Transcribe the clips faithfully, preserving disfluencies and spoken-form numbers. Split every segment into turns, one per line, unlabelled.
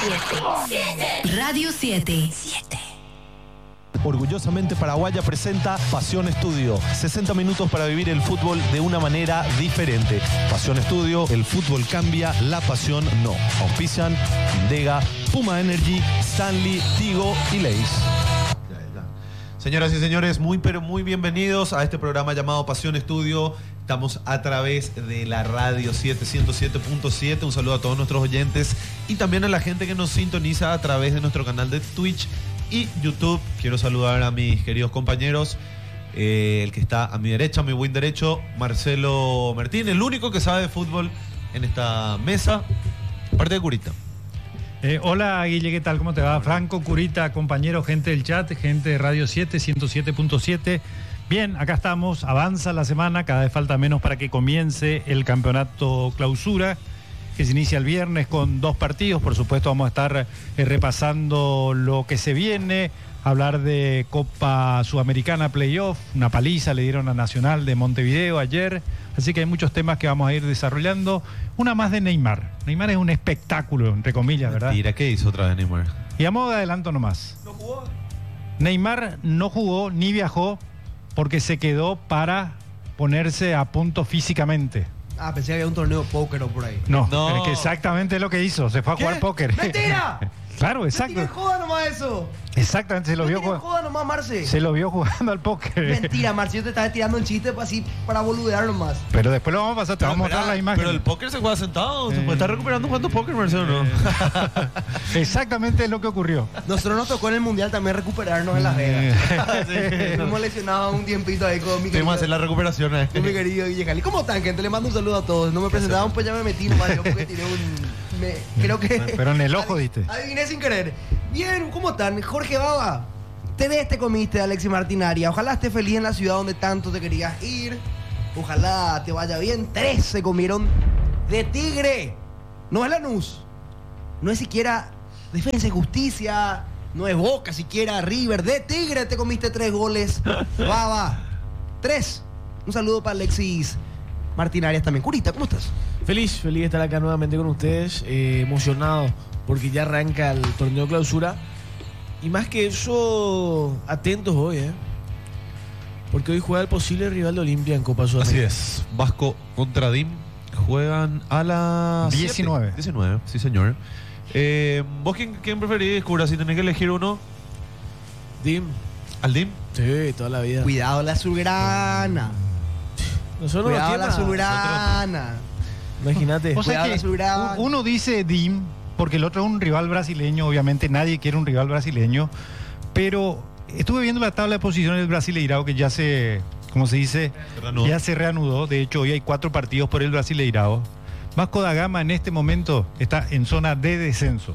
siete. Radio siete. siete.
Orgullosamente Paraguaya presenta Pasión Estudio. sesenta minutos para vivir el fútbol de una manera diferente. Pasión Estudio, el fútbol cambia, la pasión no. Auspician Indega, Puma Energy, Stanley, Tigo y Leis. Señoras y señores, muy pero muy bienvenidos a este programa llamado Pasión Estudio. Estamos a través de la Radio siete, ciento siete punto siete. Un saludo a todos nuestros oyentes y también a la gente que nos sintoniza a través de nuestro canal de Twitch y YouTube. Quiero saludar a mis queridos compañeros, eh, el que está a mi derecha, a mi buen derecho, Marcelo Martín, el único que sabe de fútbol en esta mesa, aparte de Curita.
Eh, hola Guille, ¿qué tal? ¿Cómo te va? Franco, Curita, compañero, gente del chat, gente de Radio siete, ciento siete punto siete. Bien, acá estamos, avanza la semana, cada vez falta menos para que comience el campeonato clausura, que se inicia el viernes con dos partidos. Por supuesto vamos a estar eh, repasando lo que se viene, hablar de Copa Sudamericana Playoff, una paliza le dieron a Nacional de Montevideo ayer, así que hay muchos temas que vamos a ir desarrollando. Una más de Neymar. Neymar es un espectáculo, entre comillas, ¿verdad?
Mentira, ¿qué hizo otra vez Neymar?
Y a modo de adelanto nomás.
¿No jugó?
Neymar no jugó ni viajó porque se quedó para ponerse a punto físicamente.
Ah, pensé que había un torneo de póker o por ahí.
No,
No.
es que exactamente lo que hizo, se fue a
¿Qué?
jugar póker.
¡Mentira!
Claro, exacto.
¡No joda nomás eso!
Exactamente, se lo
¡No
vio
tiene
jugando.
joda nomás, Marce!
Se lo vio jugando al póker.
Mentira, Marce, yo te estaba tirando un chiste así para boludear nomás.
Pero después lo vamos a pasar, te
Pero,
vamos a mostrar
espera,
la imagen.
Pero el póker se juega sentado, se
Eh.
puede estar recuperando jugando póker, Marcelo, ¿no?
Exactamente lo que ocurrió.
Nosotros nos tocó en el Mundial también recuperarnos en Las Vegas. Hemos lesionado un tiempito ahí con mi
Tenemos que
querido,
hacer la recuperación, ¿eh?
con mi querido Guille Cali. ¿Cómo están, gente? Le mando un saludo a todos. No me presentaban, pues ya me metí nomás yo porque tiré un... Me, creo que...
Pero en el ojo diste.
Adiviné sin querer. Bien, ¿cómo están? Jorge Baba, te ves, te comiste, Alexis Martinaria. Ojalá estés feliz en la ciudad donde tanto te querías ir. Ojalá te vaya bien. Tres se comieron de Tigre. No es Lanús. No es siquiera Defensa y Justicia. No es Boca siquiera. River. De Tigre te comiste tres goles. Baba. Tres. Un saludo para Alexis Martinarias también. Curita, ¿cómo estás?
Feliz, feliz de estar acá nuevamente con ustedes, eh, emocionado porque ya arranca el torneo clausura y más que eso, atentos hoy, ¿eh? Porque hoy juega el posible rival de Olimpia en Copa
Así
Sudamericana.
es, Vasco contra D I M juegan a las
diecinueve.
siete. diecinueve, sí señor. Eh, ¿Vos quién, quién preferís, Cura? Si tenés que elegir uno,
D I M,
¿al D I M?
sí, toda la vida.
Cuidado la azulgrana.
Nosotros no
Cuidado la
nos
azulgrana.
Imagínate.
O sea
Cuidado,
que
Azulgrana.
uno dice D I M porque el otro es un rival brasileño, obviamente nadie quiere un rival brasileño, pero estuve viendo la tabla de posiciones del Brasileirao que ya se, como se dice,
Se reanudó.
ya se reanudó. De hecho, hoy hay cuatro partidos por el Brasileirao. Vasco da Gama en este momento está en zona de descenso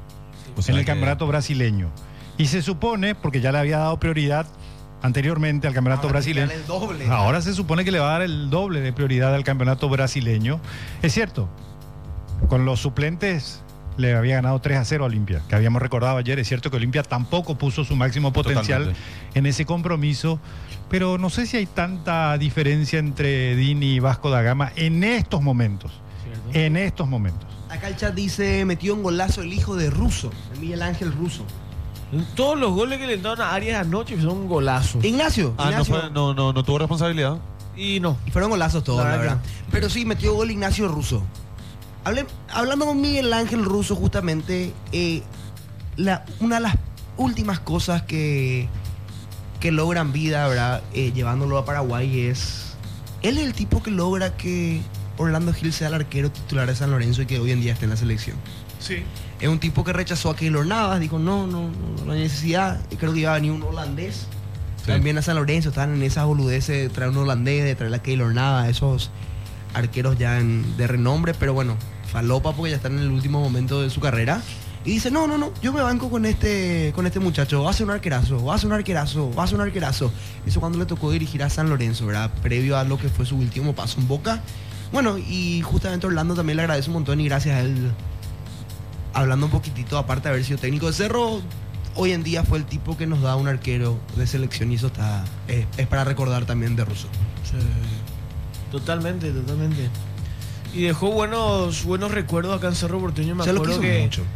O sea
en el
que-
campeonato brasileño. Y se supone, porque ya le había dado prioridad anteriormente al campeonato
Ahora
brasileño,
tiene el doble.
ahora se supone que le va a dar el doble de prioridad al campeonato brasileño. Es cierto, con los suplentes le había ganado tres a cero a Olimpia, que habíamos recordado ayer. Es cierto que Olimpia tampoco puso su máximo potencial
Totalmente.
en ese compromiso, pero no sé si hay tanta diferencia entre Dini y Vasco da Gama en estos momentos.
¿Cierto?
En estos momentos.
Acá el chat dice, metió un golazo el hijo de Russo, de Miguel Ángel Russo.
Todos los goles que le entraron a Arias anoche son golazos.
Ignacio.
Ah, no,
Ignacio.
fue- no, no, no tuvo responsabilidad.
Y no.
Y fueron golazos todos,
La
la
verdad
verdad. Pero sí, metió gol Ignacio Russo. Hablé- hablando con Miguel Ángel Russo, justamente, eh, la, una de las últimas cosas que, que logran vida, ¿verdad? Eh, llevándolo a Paraguay es... Él es el tipo que logra que Orlando Gil sea el arquero titular de San Lorenzo y que hoy en día esté en la selección.
Sí.
Es un tipo que rechazó a Keylor Navas, dijo no, no, no, no hay necesidad. Creo que iba a venir un holandés
Sí.
también a San Lorenzo, estaban en esas boludeces de traer un holandés, de traer a Keylor Navas, esos arqueros ya en- de renombre, pero bueno, falopa porque ya están en el último momento de su carrera. Y dice, no, no, no, yo me banco con este, con este muchacho, va a ser un arquerazo, va a ser un arquerazo, va a ser un arquerazo. Eso cuando le tocó dirigir a San Lorenzo, ¿verdad? Previo a lo que fue su último paso en Boca. Bueno, y justamente Orlando también le agradece un montón y gracias a él, hablando un poquitito, aparte de haber sido técnico de Cerro, hoy en día fue el tipo que nos da un arquero de selección y eso está, es, es para recordar también de Russo.
Sí. Totalmente, totalmente. Y dejó buenos buenos recuerdos acá en Cerro Porteño. Me
Se lo
acuerdo
quiso
que,
mucho.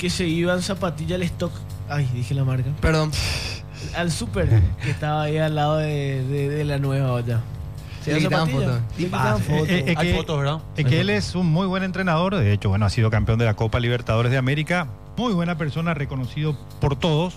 que se iba en zapatilla al stock. Ay, dije la marca.
Perdón.
Al super, que estaba ahí al lado de, de, de la nueva olla.
Se le quitaban fotos.
Le
Sí,
quitaban
pase.
fotos.
Eh, eh,
Hay
que-
fotos, ¿verdad?
Es que él es un muy buen entrenador, de hecho, bueno, ha sido campeón de la Copa Libertadores de América, muy buena persona, reconocido por todos.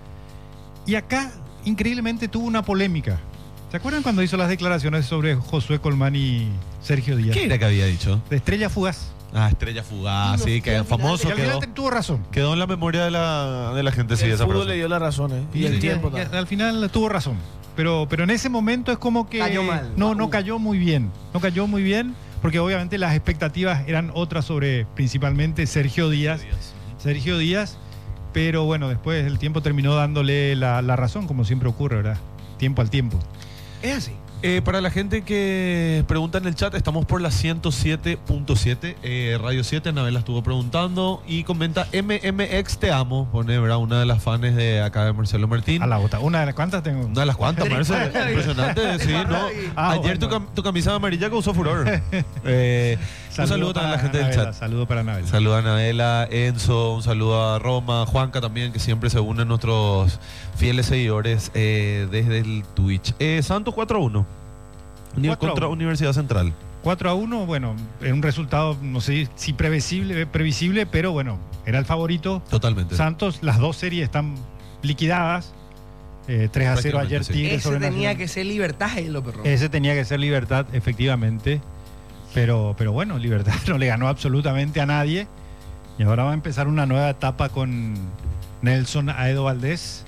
Y acá, increíblemente, tuvo una polémica. ¿Se acuerdan cuando hizo las declaraciones sobre Josué Colmán y Sergio Díaz?
¿Qué era que había dicho?
De Estrella Fugaz.
Ah, Estrella Fugaz,
Y
sí,
no
que
fue al
famoso
Y al
quedó.
final tuvo razón.
Quedó en la memoria de la, de la gente, sí,
el
esa
fútbol
frase.
le dio la razón, ¿eh? Y,
Y
el
ya-
tiempo
ya-
también.
al final tuvo razón. Pero, pero en ese momento es como que
Cayó mal.
no, no
Uh.
cayó muy bien. No cayó muy bien, porque obviamente las expectativas eran otras sobre principalmente Sergio Díaz. Sergio Díaz. Pero bueno, después el tiempo terminó dándole la, la razón, como siempre ocurre, ¿verdad? Tiempo al tiempo.
Es así.
Eh, para la gente que pregunta en el chat, estamos por la ciento siete punto siete, eh, Radio siete, Anabel la estuvo preguntando y comenta M M X te amo, pone, ¿verdad? Una de las fans de acá de Marcelo Martín.
A la bota. ¿Una de las cuantas tengo?
Una de las cuantas, Marcelo, impresionante, sí, ¿no?
Ah,
Ayer
bueno.
tu, cam- tu camisa amarilla causó furor. Eh, un saludo también a la gente del
Anabela,
chat.
Saludo para Anabel.
Saludo a Anabela, Enzo, un saludo a Roma, Juanca también, que siempre se unen nuestros fieles seguidores eh, desde el Twitch. Eh, Santos cuatro a uno. Uni-
cuatro a
contra
uno.
Universidad Central.
cuatro a uno, bueno, era un resultado, no sé si previsible, previsible, pero bueno, era el favorito.
Totalmente.
Santos, las dos series están liquidadas. Eh, tres a cero ayer
Prácticamente, sí.
Tigres
Ese
sobre
tenía
Nacional.
que ser Libertad y lo perro.
Ese tenía que ser Libertad, efectivamente. Pero, pero bueno, Libertad no le ganó absolutamente a nadie. Y ahora va a empezar una nueva etapa con Nelson Aedo Valdés.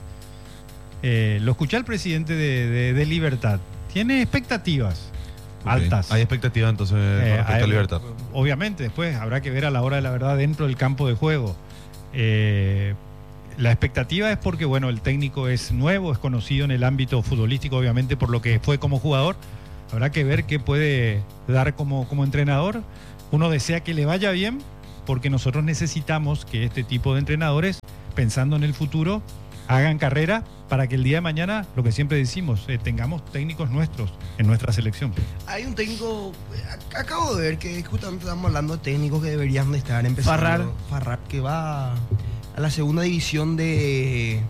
Eh, lo escuché al presidente de, de- de Libertad. Tiene expectativas
Ok.
altas.
Hay expectativa entonces con
Eh,
respecto a
hay-
Libertad.
Obviamente, después habrá que ver a la hora de la verdad dentro del campo de juego. Eh, la expectativa es porque, bueno, el técnico es nuevo, es conocido en el ámbito futbolístico, obviamente, por lo que fue como jugador. Habrá que ver qué puede dar como, como entrenador. Uno desea que le vaya bien, porque nosotros necesitamos que este tipo de entrenadores, pensando en el futuro, hagan carrera para que el día de mañana, lo que siempre decimos, eh, tengamos técnicos nuestros en nuestra selección.
Hay un técnico, ac- acabo de ver que justamente estamos hablando de técnicos que deberían de estar empezando.
Farrar.
Farrar, que va a la segunda división de...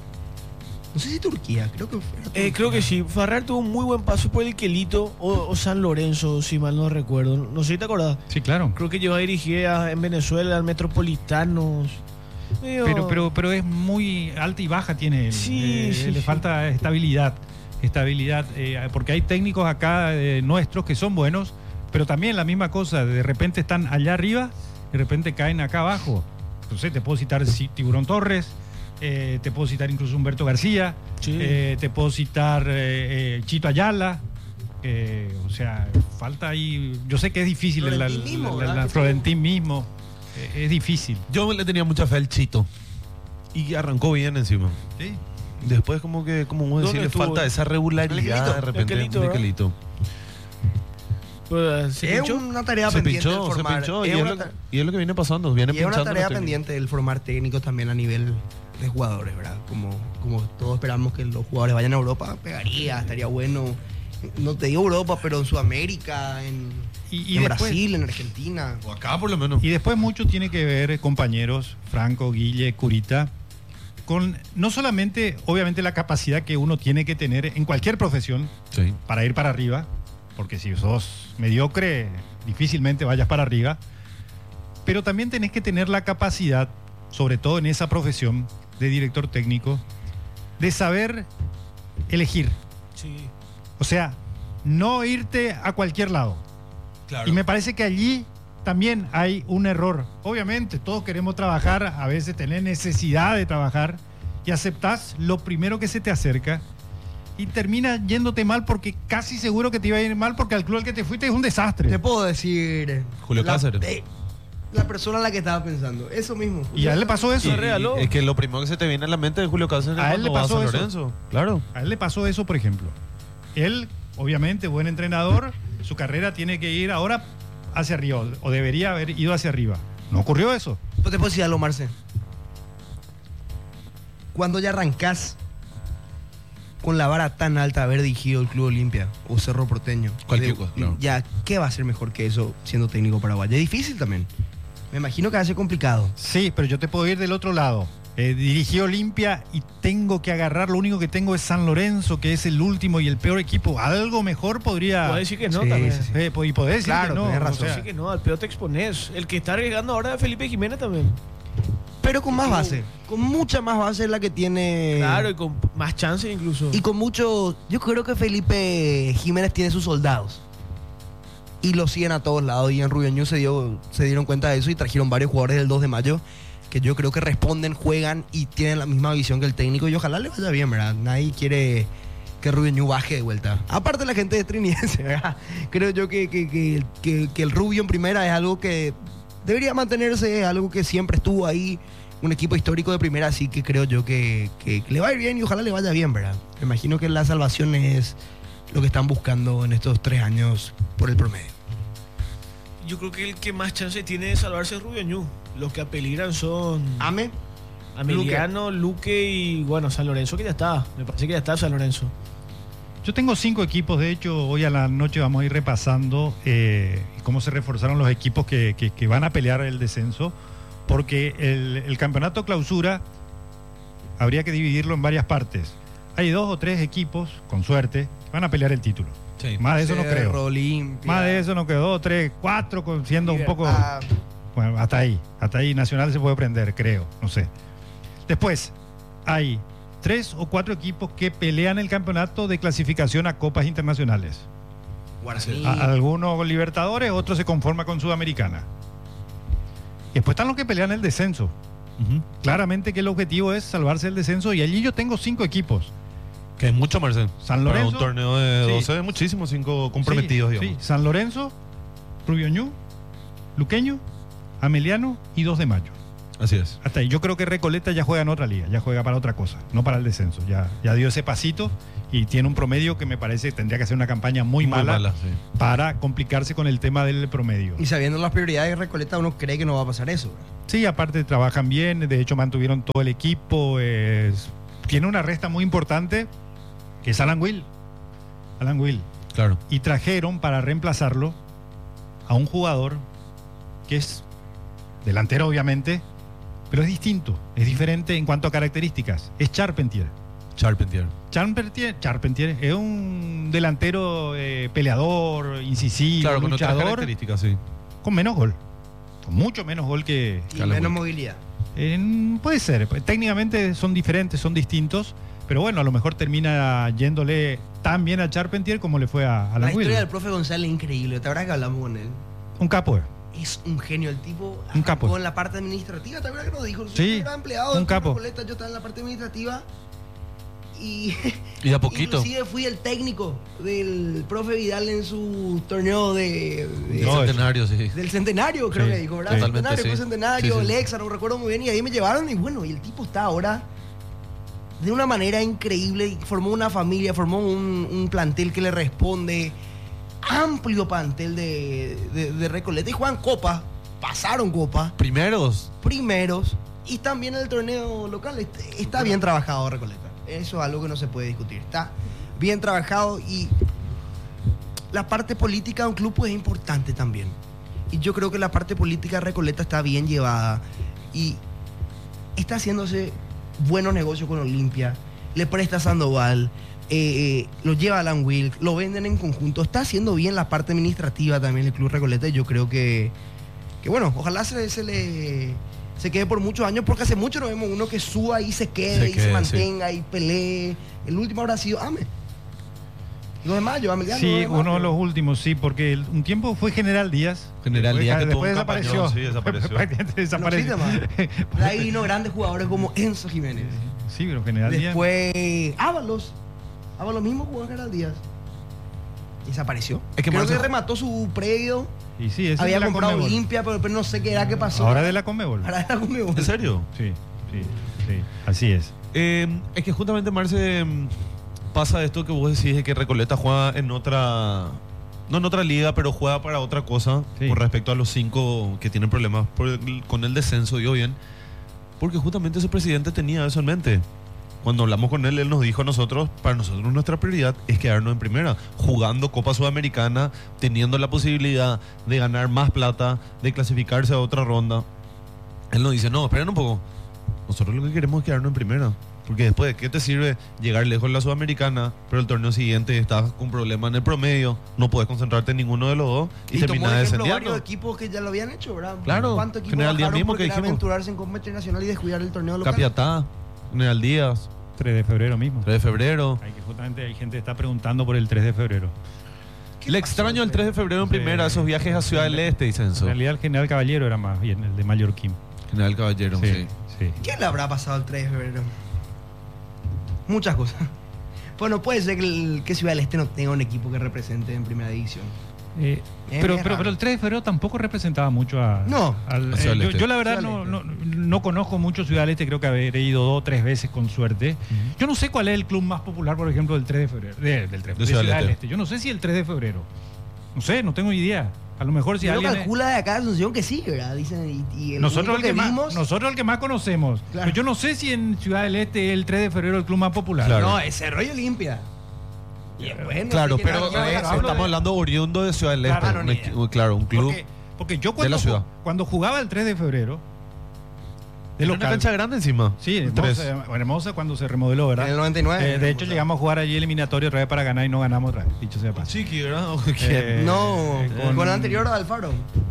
No sé si Turquía, creo que fue.
Eh, creo que sí. Farrar tuvo un muy buen paso por el Quelito o, o San Lorenzo, si mal no recuerdo. No sé si te acordás.
Sí, claro.
Creo que yo dirigí a- en Venezuela al Metropolitanos. Medio-
Pero, pero, pero es muy alta y baja tiene él.
Sí,
Eh,
sí,
le
sí.
falta estabilidad. Estabilidad. eh, porque hay técnicos acá eh, nuestros que son buenos, pero también la misma cosa. De repente están allá arriba, de repente caen acá abajo. Entonces te puedo citar Si- Tiburón Torres, eh, te puedo citar incluso Humberto García,
Sí.
eh, te puedo citar eh, eh, Chito Ayala. eh, o sea, falta ahí. Yo sé que es difícil. La, la,
Florentín mismo,
la-
¿verdad?
la-
Que
Florentín mismo. eh, es difícil.
Yo le tenía mucha fe al Chito. Y arrancó bien encima.
¿Sí?
Después como que, como vos
¿Dónde
decís, le
estuvo?
falta esa
El
regularidad
Quelito.
de repente.
El Quelito,
de
¿verdad?
Quelito.
Pues, ¿se
Es
pinchó?
una tarea
Se
pendiente
pinchó,
el
se
formar.
pinchó. Y
es
es,
una
lo,
ta-
y es lo que viene pasando. Viene
y es una
pinchando
tarea
los técnicos.
pendiente el formar técnicos también a nivel de jugadores, ¿verdad? Como, como todos esperamos que los jugadores vayan a Europa, pegaría, estaría bueno. No te digo Europa, pero en Sudamérica, en,
Y- y
en
después-
Brasil, en Argentina.
O acá por lo menos.
Y después mucho tiene que ver, compañeros, Franco, Guille, Curita, con no solamente, obviamente, la capacidad que uno tiene que tener en cualquier profesión
Sí.
para ir para arriba, porque si sos mediocre, difícilmente vayas para arriba, pero también tenés que tener la capacidad, sobre todo en esa profesión de director técnico, de saber elegir.
Sí.
O sea, no irte a cualquier lado.
Claro.
Y me parece que allí también hay un error. Obviamente, todos queremos trabajar, a veces tener necesidad de trabajar y aceptás lo primero que se te acerca y termina yéndote mal porque casi seguro que te iba a ir mal porque al club al que te fuiste es un desastre.
Te puedo decir.
Julio
la-
Cáceres.
eh, la persona a la que estaba pensando. Eso mismo.
Y a él le pasó eso.
Y-
Se regaló.
y es que lo primero que se te viene a la mente de Julio Cáceres
A él
cuando
le
va
pasó
San
eso.
Lorenzo. Claro.
A él le pasó eso, por ejemplo. Él, obviamente, buen entrenador, su carrera tiene que ir ahora hacia arriba, o debería haber ido hacia arriba. No ocurrió eso.
Pues te puedo decir algo, Marce. Cuando ya arrancás con la vara tan alta de haber dirigido el Club Olimpia o Cerro Porteño.
Cualquier
de-
cosa, claro.
Ya, ¿qué va a ser mejor que eso siendo técnico paraguayo? Es difícil también. Me imagino que va a ser complicado.
Sí, pero yo te puedo ir del otro lado. Eh, dirigí Olimpia y tengo que agarrar, lo único que tengo es San Lorenzo, que es el último y el peor equipo. Algo mejor podría...
Puedes decir que no
Sí,
también.
sí, sí.
Eh, y podés decir
Claro,
que no.
tenés razón.
o sea,
Puedes decir que no, al peor te expones. El que está arriesgando ahora es Felipe Jiménez también.
Pero con más base. Con mucha más base la que tiene.
Claro, y con más chances incluso.
Y con mucho. Yo creo que Felipe Jiménez tiene sus soldados. Y lo siguen a todos lados. Y en Rubio Ñu se, dio, se dieron cuenta de eso y trajeron varios jugadores del dos de mayo que yo creo que responden, juegan y tienen la misma visión que el técnico. Y ojalá le vaya bien, ¿verdad? Nadie quiere que Rubio Ñu baje de vuelta. Aparte la gente de Trinidense, ¿verdad? Creo yo que, que, que, que, que el Rubio en primera es algo que debería mantenerse, es algo que siempre estuvo ahí. Un equipo histórico de primera, así que creo yo que, que, que le va a ir bien y ojalá le vaya bien, ¿verdad? Me imagino que la salvación es lo que están buscando en estos tres años por el promedio.
Yo creo que el que más chance tiene de salvarse es Rubio Ñu. Los que apeligran son
Ame,
Ameliano, Luque y bueno, San Lorenzo, que ya está. Me parece que ya está San Lorenzo.
yo tengo cinco equipos, de hecho, hoy a la noche vamos a ir repasando eh, cómo se reforzaron los equipos que, que, que van a pelear el descenso, porque el, el campeonato clausura habría que dividirlo en varias partes. Hay dos o tres equipos, con suerte, que van a pelear el título.
Sí.
Más de eso no
Cerro,
creo.
Olimpia,
Más de eso no quedó, dos, tres, cuatro, con- siendo un poco...
Libertad.
Bueno, hasta ahí. Hasta ahí Nacional se puede prender, creo. No sé. Después, hay tres o cuatro equipos que pelean el campeonato de clasificación a copas internacionales.
Guaraní.
A- algunos Libertadores, otros se conforman con Sudamericana. Después están los que pelean el descenso.
Ujú.
Claramente que el objetivo es salvarse el descenso y allí yo tengo cinco equipos.
Que es mucho, Marcel.
San
Para
Lorenzo.
un torneo de
Sí.
doce, muchísimo, cinco comprometidos,
Sí,
digamos.
sí. San Lorenzo, Rubio Ñu, Luqueño, Ameliano y dos de mayo.
Así es.
Hasta ahí. Yo creo que Recoleta ya juega en otra liga, ya juega para otra cosa, no para el descenso. Ya, ya dio ese pasito y tiene un promedio que me parece que tendría que hacer una campaña muy,
Muy
mala,
mala, sí.
para complicarse con el tema del promedio.
Y sabiendo las prioridades de Recoleta, uno cree que no va a pasar eso, ¿verdad?
Sí, aparte trabajan bien, de hecho mantuvieron todo el equipo. Es- tiene una resta muy importante que es Alan Will. Alan Will.
Claro.
Y trajeron para reemplazarlo a un jugador que es delantero, obviamente, pero es distinto, es diferente en cuanto a características. Es Charpentier.
Charpentier.
Charpentier, Charpentier es un delantero eh, peleador, incisivo,
Claro, con otras
luchador,
características, sí.
con menos gol. Con mucho menos gol que...
Y
Alan
menos
Wick.
movilidad.
en- puede ser, pues, técnicamente son diferentes, son distintos, pero bueno, a lo mejor termina yéndole tan bien a Charpentier como le fue a, a
La
la
historia
Will.
del profe González es increíble. ¿Te acuerdas que hablamos con él?
Un capo. eh.
Es un genio el tipo.
Un capo.
Con la parte administrativa, ¿te acuerdas que nos dijo?
Sí,
Yo era empleado
un
del
capo.
Recoleta, yo estaba en la parte administrativa. Y,
Y de a poquito.
inclusive fui el técnico del profe Vidal en su torneo de, de-
No, es-
Centenario, sí.
del centenario, creo
Sí,
que dijo, ¿verdad?
sí.
Centenario,
Totalmente,
fue
sí.
centenario,
Sí, sí.
Lexa, no recuerdo muy bien, y ahí me llevaron y bueno, y el tipo está ahora de una manera increíble, y formó una familia, formó un, un plantel que le responde, amplio plantel de, de, de Recoleta, y juegan copa, pasaron copa,
Primeros.
primeros, y también el torneo local, está, está bien trabajado Recoleta, eso es algo que no se puede discutir, está bien trabajado, y la parte política de un club pues, es importante también. Y yo creo que la parte política de Recoleta está bien llevada. Y está haciéndose buenos negocios con Olimpia. Le presta a Sandoval. eh, eh, lo lleva a Alan Wilk. Lo venden en conjunto. Está haciendo bien la parte administrativa también el Club Recoleta. Y yo creo que, que bueno, ojalá se, se le se quede por muchos años. Porque hace mucho no vemos uno que suba y se quede
Se
y
quede,
se mantenga y pelee. El último habrá sido Ame. dos de mayo, Ameliano. dos
Sí,
de mayo.
uno de los últimos, sí, porque el- un tiempo fue General Díaz.
General
Después-
Díaz, que
después
tuvo un
desapareció.
campañón, sí, desapareció.
Prácticamente desapareció.
No existe más. De ahí vino grandes jugadores como Enzo Jiménez.
Sí, pero General Díaz.
Después, Ábalos. Ábalos mismo jugó en General Díaz. Y desapareció.
Es que
Creo
Marcelo-
que remató su predio.
Y sí, ese
Había
es de la
comprado
Conmebol.
Olimpia, pero, pero no sé qué era que pasó.
Ahora de la Conmebol.
Ahora de la Conmebol.
¿En serio?
Sí, sí, sí. Así es.
Eh, es que justamente, Marce, mm, pasa esto que vos decís de que Recoleta juega en otra... No en otra liga, pero juega para otra cosa
Sí.
con respecto a los cinco que tienen problemas por el- con el descenso, digo bien. Porque justamente ese presidente tenía eso en mente. cuando hablamos con él, él nos dijo a nosotros, para nosotros nuestra prioridad es quedarnos en primera, jugando Copa Sudamericana, teniendo la posibilidad de ganar más plata, de clasificarse a otra ronda. Él nos dice, no, esperen un poco, nosotros lo que queremos es quedarnos en primera. Porque después, ¿de qué te sirve llegar lejos en la Sudamericana, pero el torneo siguiente estás con problemas en el promedio, no puedes concentrarte en ninguno de los dos y,
Y
terminas
tomó de ejemplo
descendiendo?
varios equipos que ya lo habían hecho, ¿verdad?
Claro,
¿Cuántos equipos
General Díaz
bajaron
mismo
por
que
querer
dijimos.
aventurarse en Copa Internacional y descuidar el torneo local?
Capiatá, General Díaz,
tres de febrero mismo.
tres de febrero.
Hay que justamente hay gente que está preguntando por el tres de febrero.
Le extraño el tres de febrero en
Sí.
primera, esos viajes a Ciudad del Este, dicen
En
eso.
realidad el general Caballero era más bien el de Mallorquín.
General Caballero, sí.
Sí, sí.
¿Qué le habrá pasado el tres de febrero? Muchas cosas. Bueno, puede ser que, el, que Ciudad del Este no tenga un equipo que represente en primera división.
Eh,
Es
pero,
bien
pero,
raro.
pero el tres de febrero tampoco representaba mucho a.
No.
al-
A Ciudad
eh,
del
yo,
Este.
yo la verdad
Ciudad del
no,
Este.
no, no conozco mucho Ciudad del Este, creo que haber ido dos o tres veces con suerte. Yo no sé cuál es el club más popular, por ejemplo, del tres de febrero. De, del tres,
De
de
Ciudad
Ciudad
del
del
Este.
Este. Yo no sé si el tres de febrero. No sé, no tengo idea. A lo mejor si
Yo
alguien.
calcula de acá de Asunción que sí, ¿verdad? Dicen, y, y el
Nosotros
único
el, que más,
vimos...
nosotros el que más conocemos.
Claro.
Pero yo no sé si en Ciudad del Este el tres de febrero es el club más popular.
Claro.
No, es Cerro y Olimpia. Y después no
Claro,
sé qué
pero
tal,
eh,
claro,
estamos
de-
hablando oriundo de Ciudad del Este.
Claro,
un
ni
equi-
idea.
claro, un club.
Porque, porque yo cuando,
la ciudad.
ju- cuando jugaba el tres de febrero, de
Era una
local.
cancha grande encima.
Sí,
El
hermosa,
tres.
hermosa cuando se remodeló, ¿verdad?
En el noventa y nueve.
Eh, de hecho, llegamos a jugar allí eliminatorio otra vez para ganar y no ganamos otra vez, dicho sea de paso.
Chiqui, ¿verdad? ¿O
Eh,
quién?
No,
eh,
con, el anterior a Alfaro.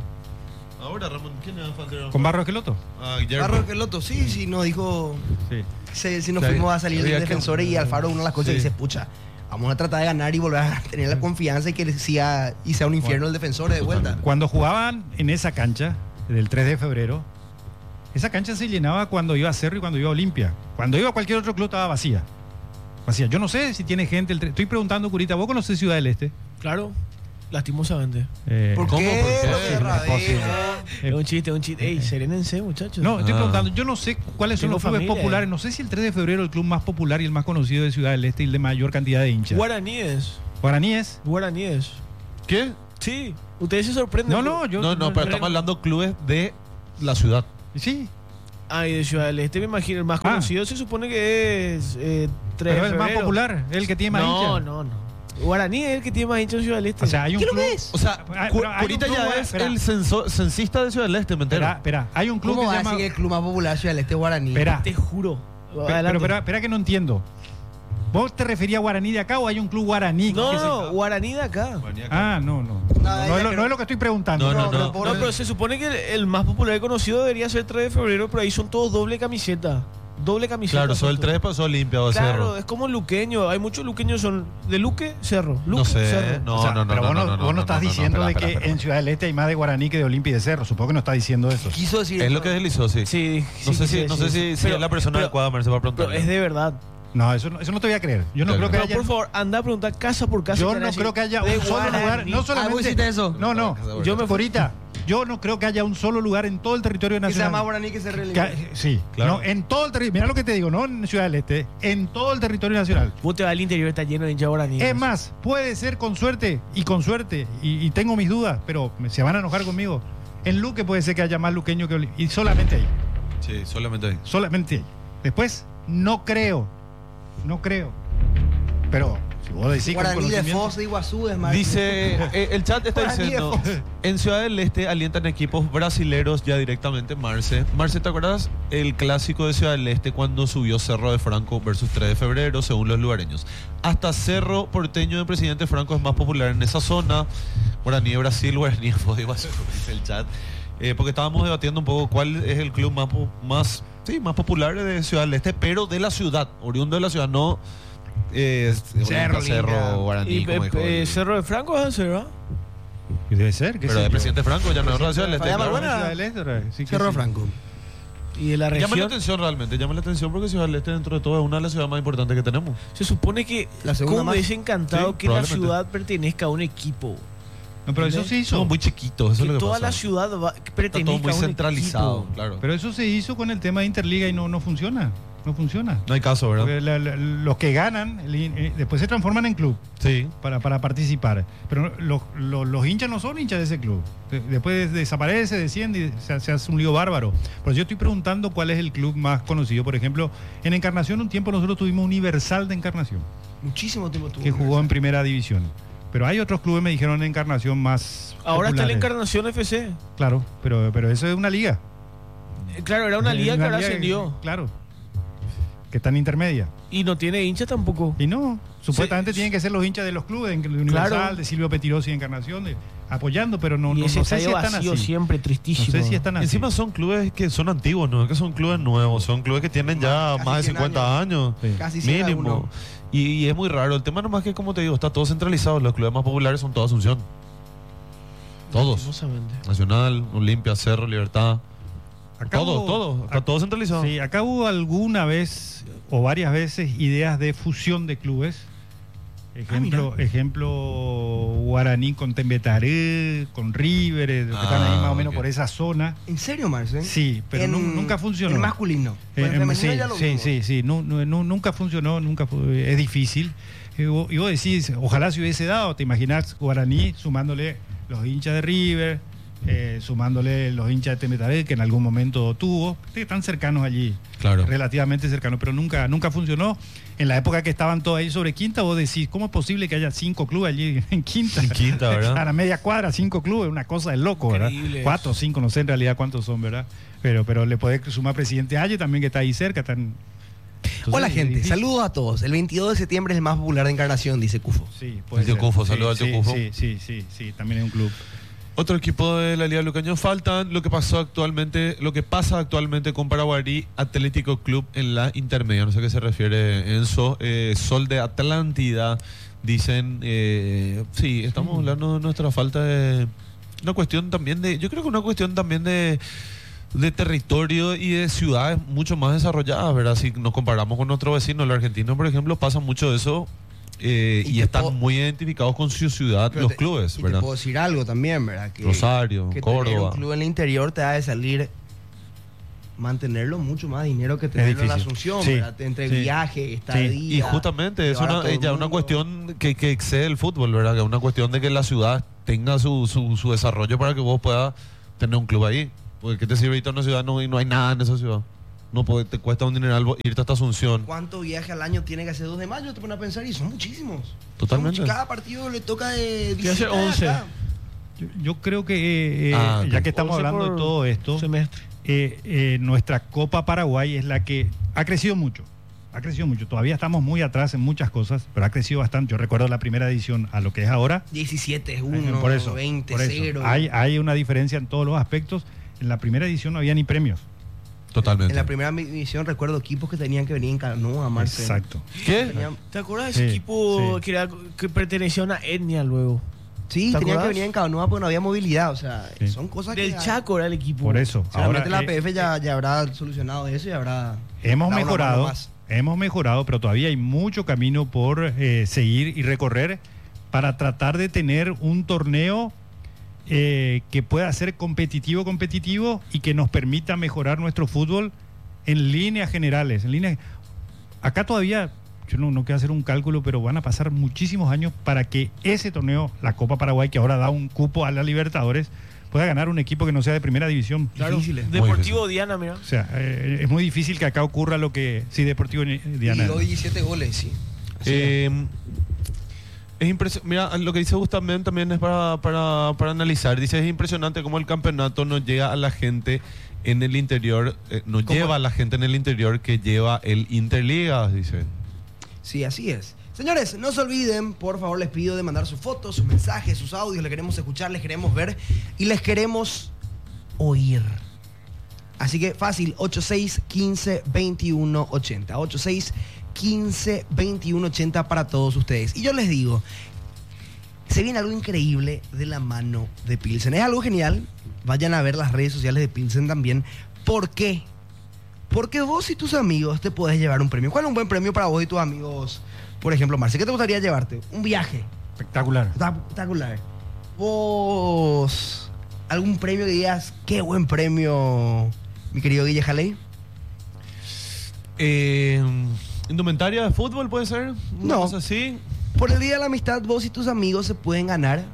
Ahora, Ramón, ¿quién era el anterior?
¿Con Barro Esqueloto?
Ah, Guillermo.
Barro Queloto, sí, sí, nos dijo.
Sí.
Si, si nos
Sí,
fuimos a salir
había
del
que-
defensor y Alfaro, una de las cosas
Sí.
que dice, pucha, vamos a tratar de ganar y volver a tener la confianza y que sea, y sea un infierno el defensor de vuelta.
Cuando jugaban en esa cancha del tres de febrero, esa cancha se llenaba cuando iba a Cerro y cuando iba a Olimpia. Cuando iba a cualquier otro club estaba vacía. Vacía. Yo no sé si tiene gente. El tre- Estoy preguntando, Curita, ¿vos conocés Ciudad del Este?
Claro, lastimosamente.
Eh,
¿Por
¿Cómo?
qué?
¿Por qué?
Lo de Radeo?
Eh,
Es un chiste, es un chiste. Ey, serénense, muchachos.
No, estoy
Ah.
preguntando, yo no sé cuáles son
Tengo
los clubes
familia,
populares.
eh.
No sé si el tres de febrero es el club más popular y el más conocido de Ciudad del Este y el de mayor cantidad de hinchas.
Guaraníes.
Guaraníes.
Guaraníes.
¿Qué?
Sí, ustedes se sorprenden.
No, no, yo.
No, no, pero estamos hablando clubes de la ciudad.
Sí,
Ah, y de Ciudad del Este me imagino. El más
Ah.
conocido se supone que es eh, tres
pero
de
el más
febrero.
popular, el que tiene más
No,
hinchas.
no, no. Guaraní es el que tiene más hinchas en Ciudad del Este.
O sea, hay un
¿Qué lo
club.
ves?
O sea,
Ah,
Cu-
pero hay un
Curita
club,
ya
eh,
es
espera.
el censo- censista de Ciudad del Este, ¿me entero?
Espera, espera, hay un club
¿Cómo
que
va
se
a
llama.
decir que el club más popular Ciudad del Este es Guaraní?
Espera,
Te juro.
pero,
Adelante.
pero, pero, espera que no entiendo. ¿Vos te referías a Guaraní de acá o hay un club Guaraní?
No,
que se-
no, Guaraní de acá.
Ah, no, no. No,
ella
no es, lo,
creo-
no es lo que estoy preguntando.
No, no,
pero
no.
por-
No, pero se supone que el, el más popular y conocido debería ser tres de febrero, pero ahí son todos doble camiseta. Doble camiseta.
Claro, soy el
son todos.
tres pasó Olimpia o
Claro,
Cerro.
es como luqueño. Hay muchos luqueños son de Luque, Cerro. Luque,
No sé,
Cerro.
no,
O sea,
no, no,
pero
no,
vos no,
no, no,
vos no
no,
estás
no, no,
diciendo
espera,
de
espera,
que
espera.
en Ciudad del Este hay más de Guaraní que de Olimpia y de Cerro. Supongo que no estás diciendo eso.
Quiso decir
Es
eso.
lo que deslizó, sí.
Sí,
No
sí,
sé
sí,
si, no
sí,
sé
sí.
si, si
Pero-
es la persona
pero-
adecuada, Marce, para preguntar.
Pero es de verdad.
No, eso, no- eso no te voy a creer. Yo no
Claro.
creo que
No,
haya.
por favor, anda a preguntar casa por casa.
Yo
que van a
no
decir,
creo que haya
de
un solo
Guaraní.
lugar. No
Ah,
solamente.
¿vos hiciste eso?
No, no.
Yo me fui-
Ahorita, yo no creo que haya un solo lugar en todo el territorio
Que sea
nacional.
más Guaraní que Cerro y
Que-
Olimpia.
sí,
Claro.
no, en todo el territorio. Mira lo que te digo, no en Ciudad del Este, en todo el territorio nacional.
Vos te vas al interior, está lleno de hinchas guaraní.
Es más, puede ser con suerte y con suerte, y, y tengo mis dudas, pero me- se van a enojar conmigo. En Luque puede ser que haya más luqueño que Oli- y solamente ahí,
Sí, solamente ahí.
solamente ahí. Después, no creo, no creo. Pero si vos decís con
Guaraní de
conocimiento-
Foz de Iguazú es más.
Dice, eh, el chat está
Guaraní de
diciendo,
Foz.
en Ciudad del Este alientan equipos brasileros ya directamente, Marce. Marce, ¿te acuerdas el clásico de Ciudad del Este cuando subió Cerro de Franco versus tres de febrero, según los lugareños? Hasta Cerro Porteño de Presidente Franco es más popular en esa zona. Guaraní de Brasil, Guaraní de Foz de Iguazú, dice el chat. Eh, porque estábamos debatiendo un poco cuál es el club más, po- más, sí, más popular de Ciudad del Este, pero de la ciudad, oriundo de la ciudad, no... Eh,
Cerro,
Olimpia, Cerro,
Olimpia.
Guaraní,
Y
como
eh,
dijo
eh,
el-
Cerro de Franco es el Cerro, ¿ah?
Debe ser, qué
Pero
sé
de
yo.
Presidente Franco, ya no es de Ciudad del Este.
Falla
claro.
Buena.
Ciudad del Este, otra vez, sí que
Cerro
sí.
Franco.
Y de la
Llama la
región.
atención realmente, llama la atención porque Ciudad del Este dentro de todo es una de las ciudades más importantes que tenemos.
Se supone que
La segunda
como
más.
me hubiese encantado
Sí,
que la
probablemente.
ciudad pertenezca a un equipo.
No, pero eso se hizo.
Somos muy chiquitos, eso
Que
es lo que
toda
pasa.
la ciudad va,
Está
pertenezca
todo muy
a un
centralizado,
equipo.
claro.
Pero eso se hizo con el tema de Interliga y no, no funciona. no funciona.
No hay caso, ¿verdad?
Porque la- la- los que ganan, el hin- eh, después se transforman en club
Sí.
para, para participar. Pero los, los, los hinchas no son hinchas de ese club. De- Después desaparece, desciende y se, se hace un lío bárbaro. Pero yo estoy preguntando cuál es el club más conocido. Por ejemplo, en Encarnación un tiempo nosotros tuvimos Universal de Encarnación,
Muchísimo tiempo tuvo.
que jugó en primera división. Pero hay otros clubes, me dijeron, en Encarnación más
Ahora está la
populares.
Encarnación F C.
Claro, pero, pero eso es una liga.
Eh, Claro, era una
Es
liga que ahora
liga
ascendió.
Claro. Que está en intermedia.
Y no tiene hincha tampoco.
Y no, supuestamente
Sí.
tienen que ser los hinchas de los clubes, de Universal,
Claro.
de Silvio Petirosi de Encarnación, de- apoyando, pero no,
y
no,
ese
no sé si
estadio
están
vacío
así.
siempre,
No
tristísimo.
sé si están así.
Encima son clubes que son antiguos, no es que son clubes nuevos, son clubes que tienen ya
Casi
más de
cien
cincuenta años,
Sí.
Casi cien
mínimo.
alguno.
Y, y es muy raro. El tema nomás que, como te digo, está todo centralizado. Los clubes más populares son toda Asunción. Todos.
Lastimosamente.
Nacional, Olimpia, Cerro, Libertad.
Acá
todo,
hubo-
todo. Está
ac-
todo centralizado.
Sí, acá hubo alguna vez o varias veces ideas de fusión de clubes. Ejemplo, ejemplo Guaraní con Tembetaré, con River, eh, que están ahí
Ah,
más o menos
ok.
por esa zona.
¿En serio, Marce?
Sí, pero
En-
nu- nunca funcionó.
En masculino. Con
Eh,
el
em,
femenino
sí,
ya lo
sí,
vimos.
sí, sí, nu- nu- nu- nunca funcionó, nunca fu- es difícil. Y vos, y vos decís, ojalá se hubiese dado, te imaginás Guaraní sumándole los hinchas de River, eh, sumándole los hinchas de Temetaré, que en algún momento tuvo, que están cercanos allí,
Claro.
relativamente cercanos, pero nunca, nunca funcionó. En la época que estaban todos ahí sobre Quinta, vos decís, ¿cómo es posible que haya cinco clubes allí en Quinta?
En Quinta, ¿verdad?
A la media cuadra, cinco clubes, una cosa de loco, ¿verdad?
Increíble
Cuatro o cinco, no sé en realidad cuántos son, ¿verdad? Pero, pero le podés sumar Presidente Aye también, que está ahí cerca. Están... Entonces,
Hola,
es
gente.
difícil.
Saludos a todos. El veintidós de septiembre es el más popular de Encarnación, dice Cufo.
Sí, puede
El tío
ser.
Cufo,
Sí,
saludos al tío
sí,
Cufo.
Sí, sí, sí, sí, también es un club.
Otro equipo de la Liga Lucaño faltan. Lo que pasó actualmente, lo que pasa actualmente con Paraguarí Atlético Club en la intermedia. No sé a qué se refiere Enzo. Eh, Sol de Atlántida. Dicen, eh, sí, estamos hablando de nuestra falta de. Una cuestión también de. Yo creo que una cuestión también de. de territorio y de ciudades mucho más desarrolladas, ¿verdad? Si nos comparamos con nuestro vecino, el argentino, por ejemplo, pasa mucho de eso. eh,
Y
y
te
están
puedo-
muy identificados con su ciudad,
Pero
los
te-
clubes,
y
¿verdad?
te puedo decir algo también, ¿verdad? Que,
Rosario,
que tener
Córdoba.
un club en el interior te ha de salir mantenerlo mucho más dinero que tenerlo en la
difícil.
Asunción,
Sí.
¿verdad? Entre
Sí.
viaje, estadía.
Y justamente es
llevar a
una,
todo
es
el
ya una
mundo.
cuestión que, que excede el fútbol, ¿verdad? Que es una cuestión de que la ciudad tenga su, su, su desarrollo para que vos puedas tener un club ahí. Porque ¿qué te sirve irte a una ciudad no, y no hay nada en esa ciudad? No puede, te cuesta un dineral vo- irte hasta Asunción.
¿Cuánto viaje al año tiene que hacer dos de mayo? Te pones a pensar y son muchísimos.
Totalmente.
Son much- cada partido le toca de
Que hace
visita de
once.
acá.
Yo, yo creo que, eh,
Ah,
ya
ok.
que estamos
once
hablando de
por
todo esto,
semestre.
eh, eh, nuestra Copa Paraguay es la que ha crecido mucho. Ha crecido mucho. Todavía estamos muy atrás en muchas cosas, pero ha crecido bastante. Yo recuerdo la primera edición a lo que es ahora.
diecisiete es
Eh,
uno,
por eso,
veinte,
por eso.
cero.
Hay, hay una diferencia en todos los aspectos. En la primera edición no había ni premios.
Totalmente.
En la primera división recuerdo equipos que tenían que venir en canoa, Marcel.
Exacto.
¿Qué?
Tenían-
¿Te acuerdas de ese
Sí,
equipo
sí.
que, era, que pertenecía a una etnia luego?
Sí,
¿Te
tenían que
acordás?
venir en canoa porque no había movilidad. O sea,
Sí.
son cosas
Del
que...
Chaco era el equipo.
Por eso.
Seguramente
Ahora,
la
eh,
P F ya, ya habrá solucionado eso y habrá...
hemos
dado una
mejorado.
mano más.
Hemos mejorado, pero todavía hay mucho camino por eh, seguir y recorrer para tratar de tener un torneo eh, que pueda ser competitivo, competitivo y que nos permita mejorar nuestro fútbol en líneas generales. En líneas, acá todavía, yo no, no quiero hacer un cálculo, pero van a pasar muchísimos años para que ese torneo, la Copa Paraguay, que ahora da un cupo a la Libertadores, pueda ganar un equipo que no sea de primera división.
Claro.
Difíciles.
Deportivo Diana, mira.
O sea, eh, es muy difícil que acá ocurra lo que... Sí, Deportivo Ni-
Y
Diana.
dio diecisiete goles, sí. Así es.
Eh, es impresionante. Mira, lo que dice Gustavo también es para, para, para analizar. Dice, es impresionante cómo el campeonato no llega a la gente en el interior, eh, no
¿Cómo?
lleva a la gente en el interior que lleva el Interliga, dice.
Sí, así es. Señores, no se olviden, por favor, les pido de mandar sus fotos, sus mensajes, sus audios. Les queremos escuchar, les queremos ver y les queremos oír. Así que fácil, ochenta y seis, quince, veintiuno, ochenta. ochenta y seis, quince, veintiuno, ochenta para todos ustedes. Y yo les digo, se viene algo increíble de la mano de Pilsen. Es algo genial. Vayan a ver las redes sociales de Pilsen también. ¿Por qué? Porque vos y tus amigos te podés llevar un premio. ¿Cuál es un buen premio para vos y tus amigos? Por ejemplo, Marce, ¿qué te gustaría llevarte? Un viaje.
Espectacular.
Espectacular. Vos, algún premio que digas, qué buen premio, mi querido Guille Jaley.
Eh, ¿Indumentaria de fútbol puede ser? ¿Una
No.
cosa así?
Por el Día de la Amistad, vos y tus amigos se pueden ganar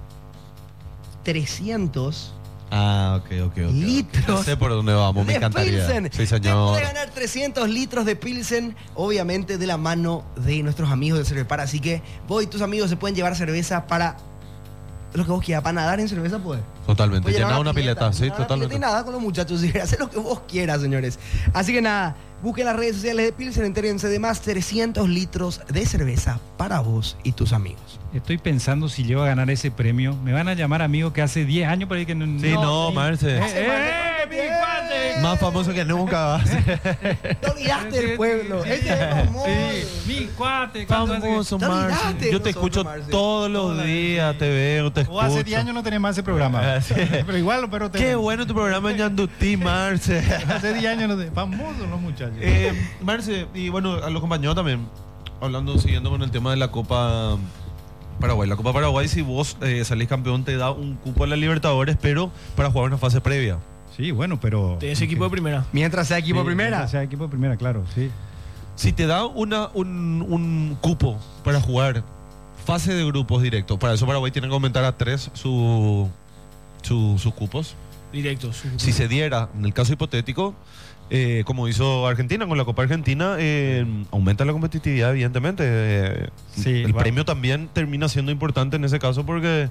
trescientos
Ah, ok, ok, ok.
litros
No sé por dónde vamos, me
de
encantaría.
Pilsen.
Sí,
Te
señor.
puedes ganar trescientos litros de Pilsen, obviamente de la mano de nuestros amigos de Cervepar. Así que vos y tus amigos se pueden llevar cerveza para lo que vos quieras. Para nadar en cerveza, pues.
Totalmente.
Puedes
Llenar una pileta, sí,
llenar una
totalmente.
pileta y nada con los muchachos. Y hacer lo que vos quieras, señores. Así que nada, busquen las redes sociales de Pilsen, entérense de más trescientos litros de cerveza para vos y tus amigos.
Estoy pensando si llego a ganar ese premio. Me van a llamar amigos que hace diez años por ahí que no.
Sí, no,
sí.
Marce.
Eh, eh, mi cuate.
Más famoso que nunca.
Te olvidaste del pueblo.
Sí,
Ese es famoso.
sí, mi cuate. ¿cuánto hace que-
Famoso,
Te
Marce.
olvidaste de
Yo te
nosotros,
escucho
Marce.
todos los días, te veo, te escucho.
O hace diez años no tenés más ese programa.
Ah, sí.
Pero igual, pero te-
Qué bueno tu programa en Yandutí, Marce.
Hace diez años no te... Famosos los muchachos.
Eh, Marce, y bueno, a los compañeros también, hablando, siguiendo con el tema de la Copa Paraguay. La Copa Paraguay, si vos eh, salís campeón, te da un cupo a la Libertadores, pero para jugar una fase previa.
Sí, bueno, pero...
De ese equipo de primera.
Mientras sea equipo
Sí,
primera.
O sea, equipo de primera, claro, sí.
Si te da una, un, un cupo para jugar fase de grupos directo, para eso Paraguay tiene que aumentar a tres su, su- sus cupos.
Directo. su-
Si se diera, en el caso hipotético, eh, como hizo Argentina con la Copa Argentina, eh, aumenta la competitividad, evidentemente. Eh,
Sí,
el
va.
premio también termina siendo importante en ese caso porque...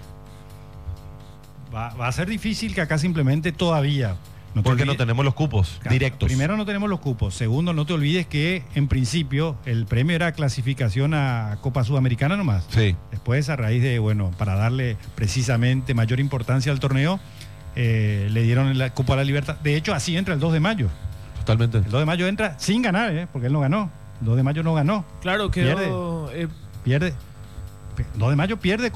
Va, va a ser difícil que acá simplemente todavía... No te
Porque no
olvides-
tenemos los cupos
Claro,
directos.
Primero no tenemos los cupos. Segundo, no te olvides que en principio el premio era clasificación a Copa Sudamericana nomás.
Sí,
Después, a raíz de, bueno, para darle precisamente mayor importancia al torneo, eh, le dieron el cupo a la Libertad. De hecho, así entra el dos de mayo.
totalmente.
El dos de mayo entra sin ganar, ¿eh? Porque él no ganó. El dos de mayo no ganó.
Claro, quedó. eh,
Pierde. Pe- dos de mayo pierde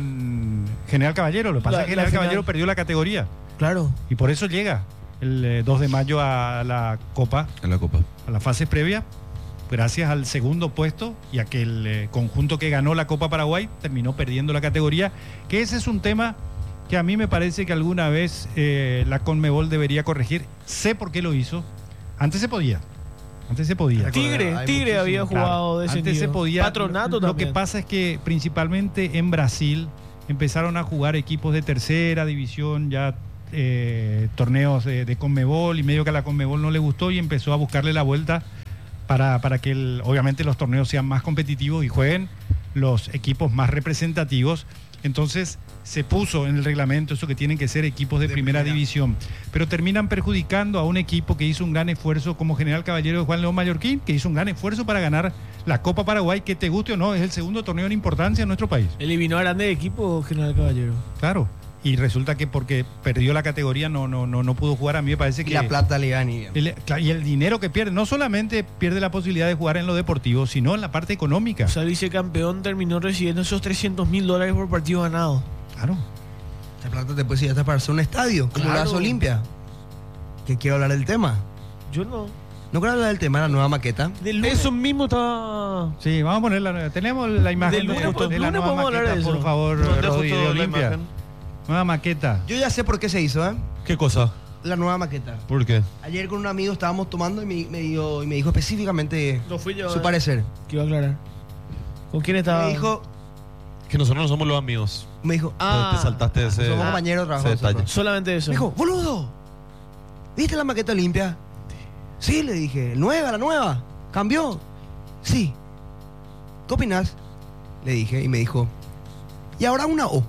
con General Caballero. Lo que pasa
La-
es que
la
General
final.
Caballero perdió la categoría.
claro.
Y por eso llega el eh, dos de mayo a la Copa,
En la Copa.
a la fase previa, gracias al segundo puesto y a que el eh, conjunto que ganó la Copa Paraguay terminó perdiendo la categoría, que ese es un tema que a mí me parece que alguna vez eh, la Conmebol debería corregir. Sé por qué lo hizo. Antes se podía. Antes se podía.
Tigre,
hay
Tigre
muchísimo,
había
Claro,
jugado de ese
antes se podía.
Patronato
lo, lo
también.
que pasa es que principalmente en Brasil empezaron a jugar equipos de tercera división, ya eh, torneos de, de Conmebol, y medio que a la Conmebol no le gustó y empezó a buscarle la vuelta para, para que el- obviamente los torneos sean más competitivos y jueguen los equipos más representativos. Entonces se puso en el reglamento eso que tienen que ser equipos de,
De
primera,
primera.
división, pero terminan perjudicando a un equipo que hizo un gran esfuerzo como General Caballero de Juan León Mallorquín, que hizo un gran esfuerzo para ganar la Copa Paraguay, que te guste o no, es el segundo torneo en importancia en nuestro país.
Eliminó a grande equipo General Caballero.
Claro. Y resulta que porque perdió la categoría no, no, no, no pudo jugar. A mí me parece
Y
que...
la plata le gana y bien.
el- claro, y el dinero que pierde, no solamente pierde la posibilidad de jugar en lo deportivo, sino en la parte económica.
O sea, el vicecampeón terminó recibiendo esos trescientos mil dólares por partido ganado.
Claro.
Esa plata te puede ir hasta para hacer un estadio, como
Claro.
la hace Olimpia. Que quiero hablar del tema.
Yo no.
No quiero hablar del tema, la nueva maqueta.
Del lunes.
Eso mismo está...
Sí, vamos a ponerla. Tenemos la imagen
Del
de,
lunes,
de la
lunes
nueva
podemos hablar
maqueta,
de eso.
por favor,
Manda
Rodi,
foto
de
de la
Olimpia.
imagen.
Nueva maqueta.
Yo ya sé por qué se hizo, ¿eh?
¿Qué cosa?
La nueva maqueta.
¿Por qué?
Ayer con un amigo estábamos tomando y me, me dio- y me dijo específicamente
No fui yo.
su
eh,
parecer.
Que iba a aclarar. ¿Con quién estaba?
Me dijo,
Que nosotros no somos los amigos.
me dijo,
Ah,
te, te saltaste ese,
somos compañeros de trabajo
ese detalle.
nosotros.
Solamente eso.
Me dijo, boludo, ¿viste la maqueta limpia? Sí, le dije, nueva, la nueva. ¿Cambió? Sí. ¿Qué opinas? Le dije y me dijo, y ahora una O.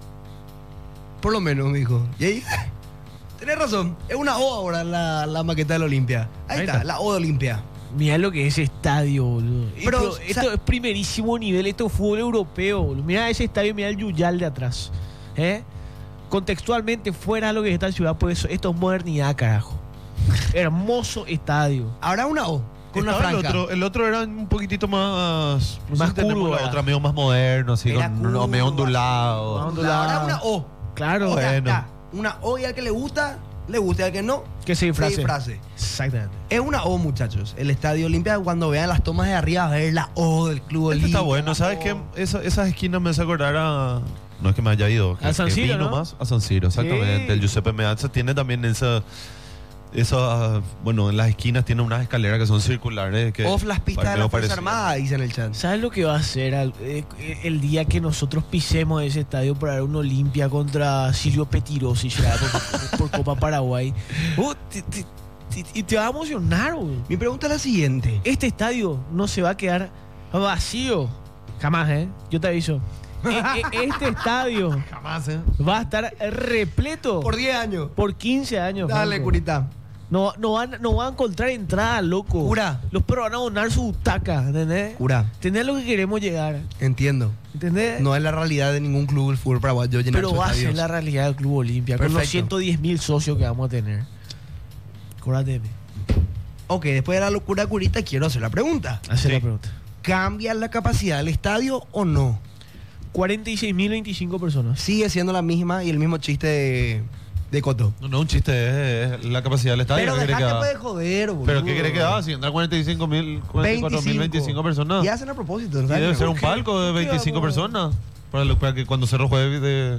Por lo menos, me dijo. Y ahí, tenés razón, es una O ahora la, la maqueta de la Olimpia. Ahí,
Ahí
está,
está.
la O de Olimpia.
Mirá lo que es ese estadio, boludo.
Pero,
Pero,
o sea-
esto es primerísimo nivel, esto es fútbol europeo, boludo. Mirá ese estadio, mirá el Yuyal de atrás. ¿Eh? Contextualmente, fuera de lo que está en Ciudad, pues esto es modernidad, carajo. Hermoso estadio.
Ahora una O, con una
Estaba el
franja.
otro, el otro era un poquitito más... No sé
Más
si tenemos
curvo,
la
¿verdad?
otra medio más moderno, así,
Era
con
curva,
medio ondulado.
Más
Ondulado. Ahora una O.
Claro.
O sea,
bueno.
ya, una O y al que le gusta, le gusta, y al que no,
Que se disfrace.
se disfrace.
Exactamente.
Es una O, muchachos. El Estadio Olimpia, cuando vean las tomas de arriba, ver la O del Club
Este
Olimpia.
está bueno,
la
¿sabes
O.
qué? Esa- esas esquinas me hace acordar a... No es que me haya ido, que,
A San
que
Siro,
vino
¿no?
más a San Siro, exactamente.
Sí.
El Giuseppe Meazza tiene también esa... Eso, ah, bueno, en las esquinas tiene unas escaleras que son circulares. Que
Off las pistas de
parece-
la Fuerza
parecido.
Armada, dice en el chat.
¿Sabes lo que va a hacer al- eh, el día que nosotros pisemos ese estadio para ver un Olimpia contra Silvio Petirosi ya, por, por Copa Paraguay? Uh, te- te- te- y te va a emocionar, güey.
Mi pregunta es la siguiente.
Este estadio no se va a quedar vacío. Jamás, ¿eh? Yo te aviso. E- e- Este estadio
Jamás, ¿eh?
va a estar repleto
Por diez años.
por quince años.
Dale,
Franco.
curita.
No, no, van, no van a encontrar entrada, loco.
Cura.
Los perros van a donar su butaca, ¿entendés?
Cura,
¿Entendés lo que queremos llegar?
entiendo.
¿Entendés?
No es la realidad de ningún club del fútbol paraguayo llenar
Pero
sus
va a ser
estadios.
la realidad del Club Olimpia, con los
Perfecto.
ciento diez mil socios que vamos a tener. Acuérdate,
Ok, después de la locura curita, quiero hacer la pregunta.
hacer
Sí.
la pregunta.
¿Cambia la capacidad del estadio o no?
cuarenta y seis mil veinticinco personas.
Sigue siendo la misma y el mismo chiste de, de Coto.
No, no, un chiste, es, es la capacidad del estadio.
Pero
¿Qué querés que
dejate
haga?
de joder, boludo.
¿Pero qué querés que haga? Si entran cuarenta y cinco mil, cuarenta y cuatro mil, veinticinco personas.
Y hacen a propósito. ¿no
Y
sabes?
debe ser un
¿Por qué?
palco de
¿Por qué
veinticinco
vamos?
personas. Para, lo- para que cuando Cerro juegue de...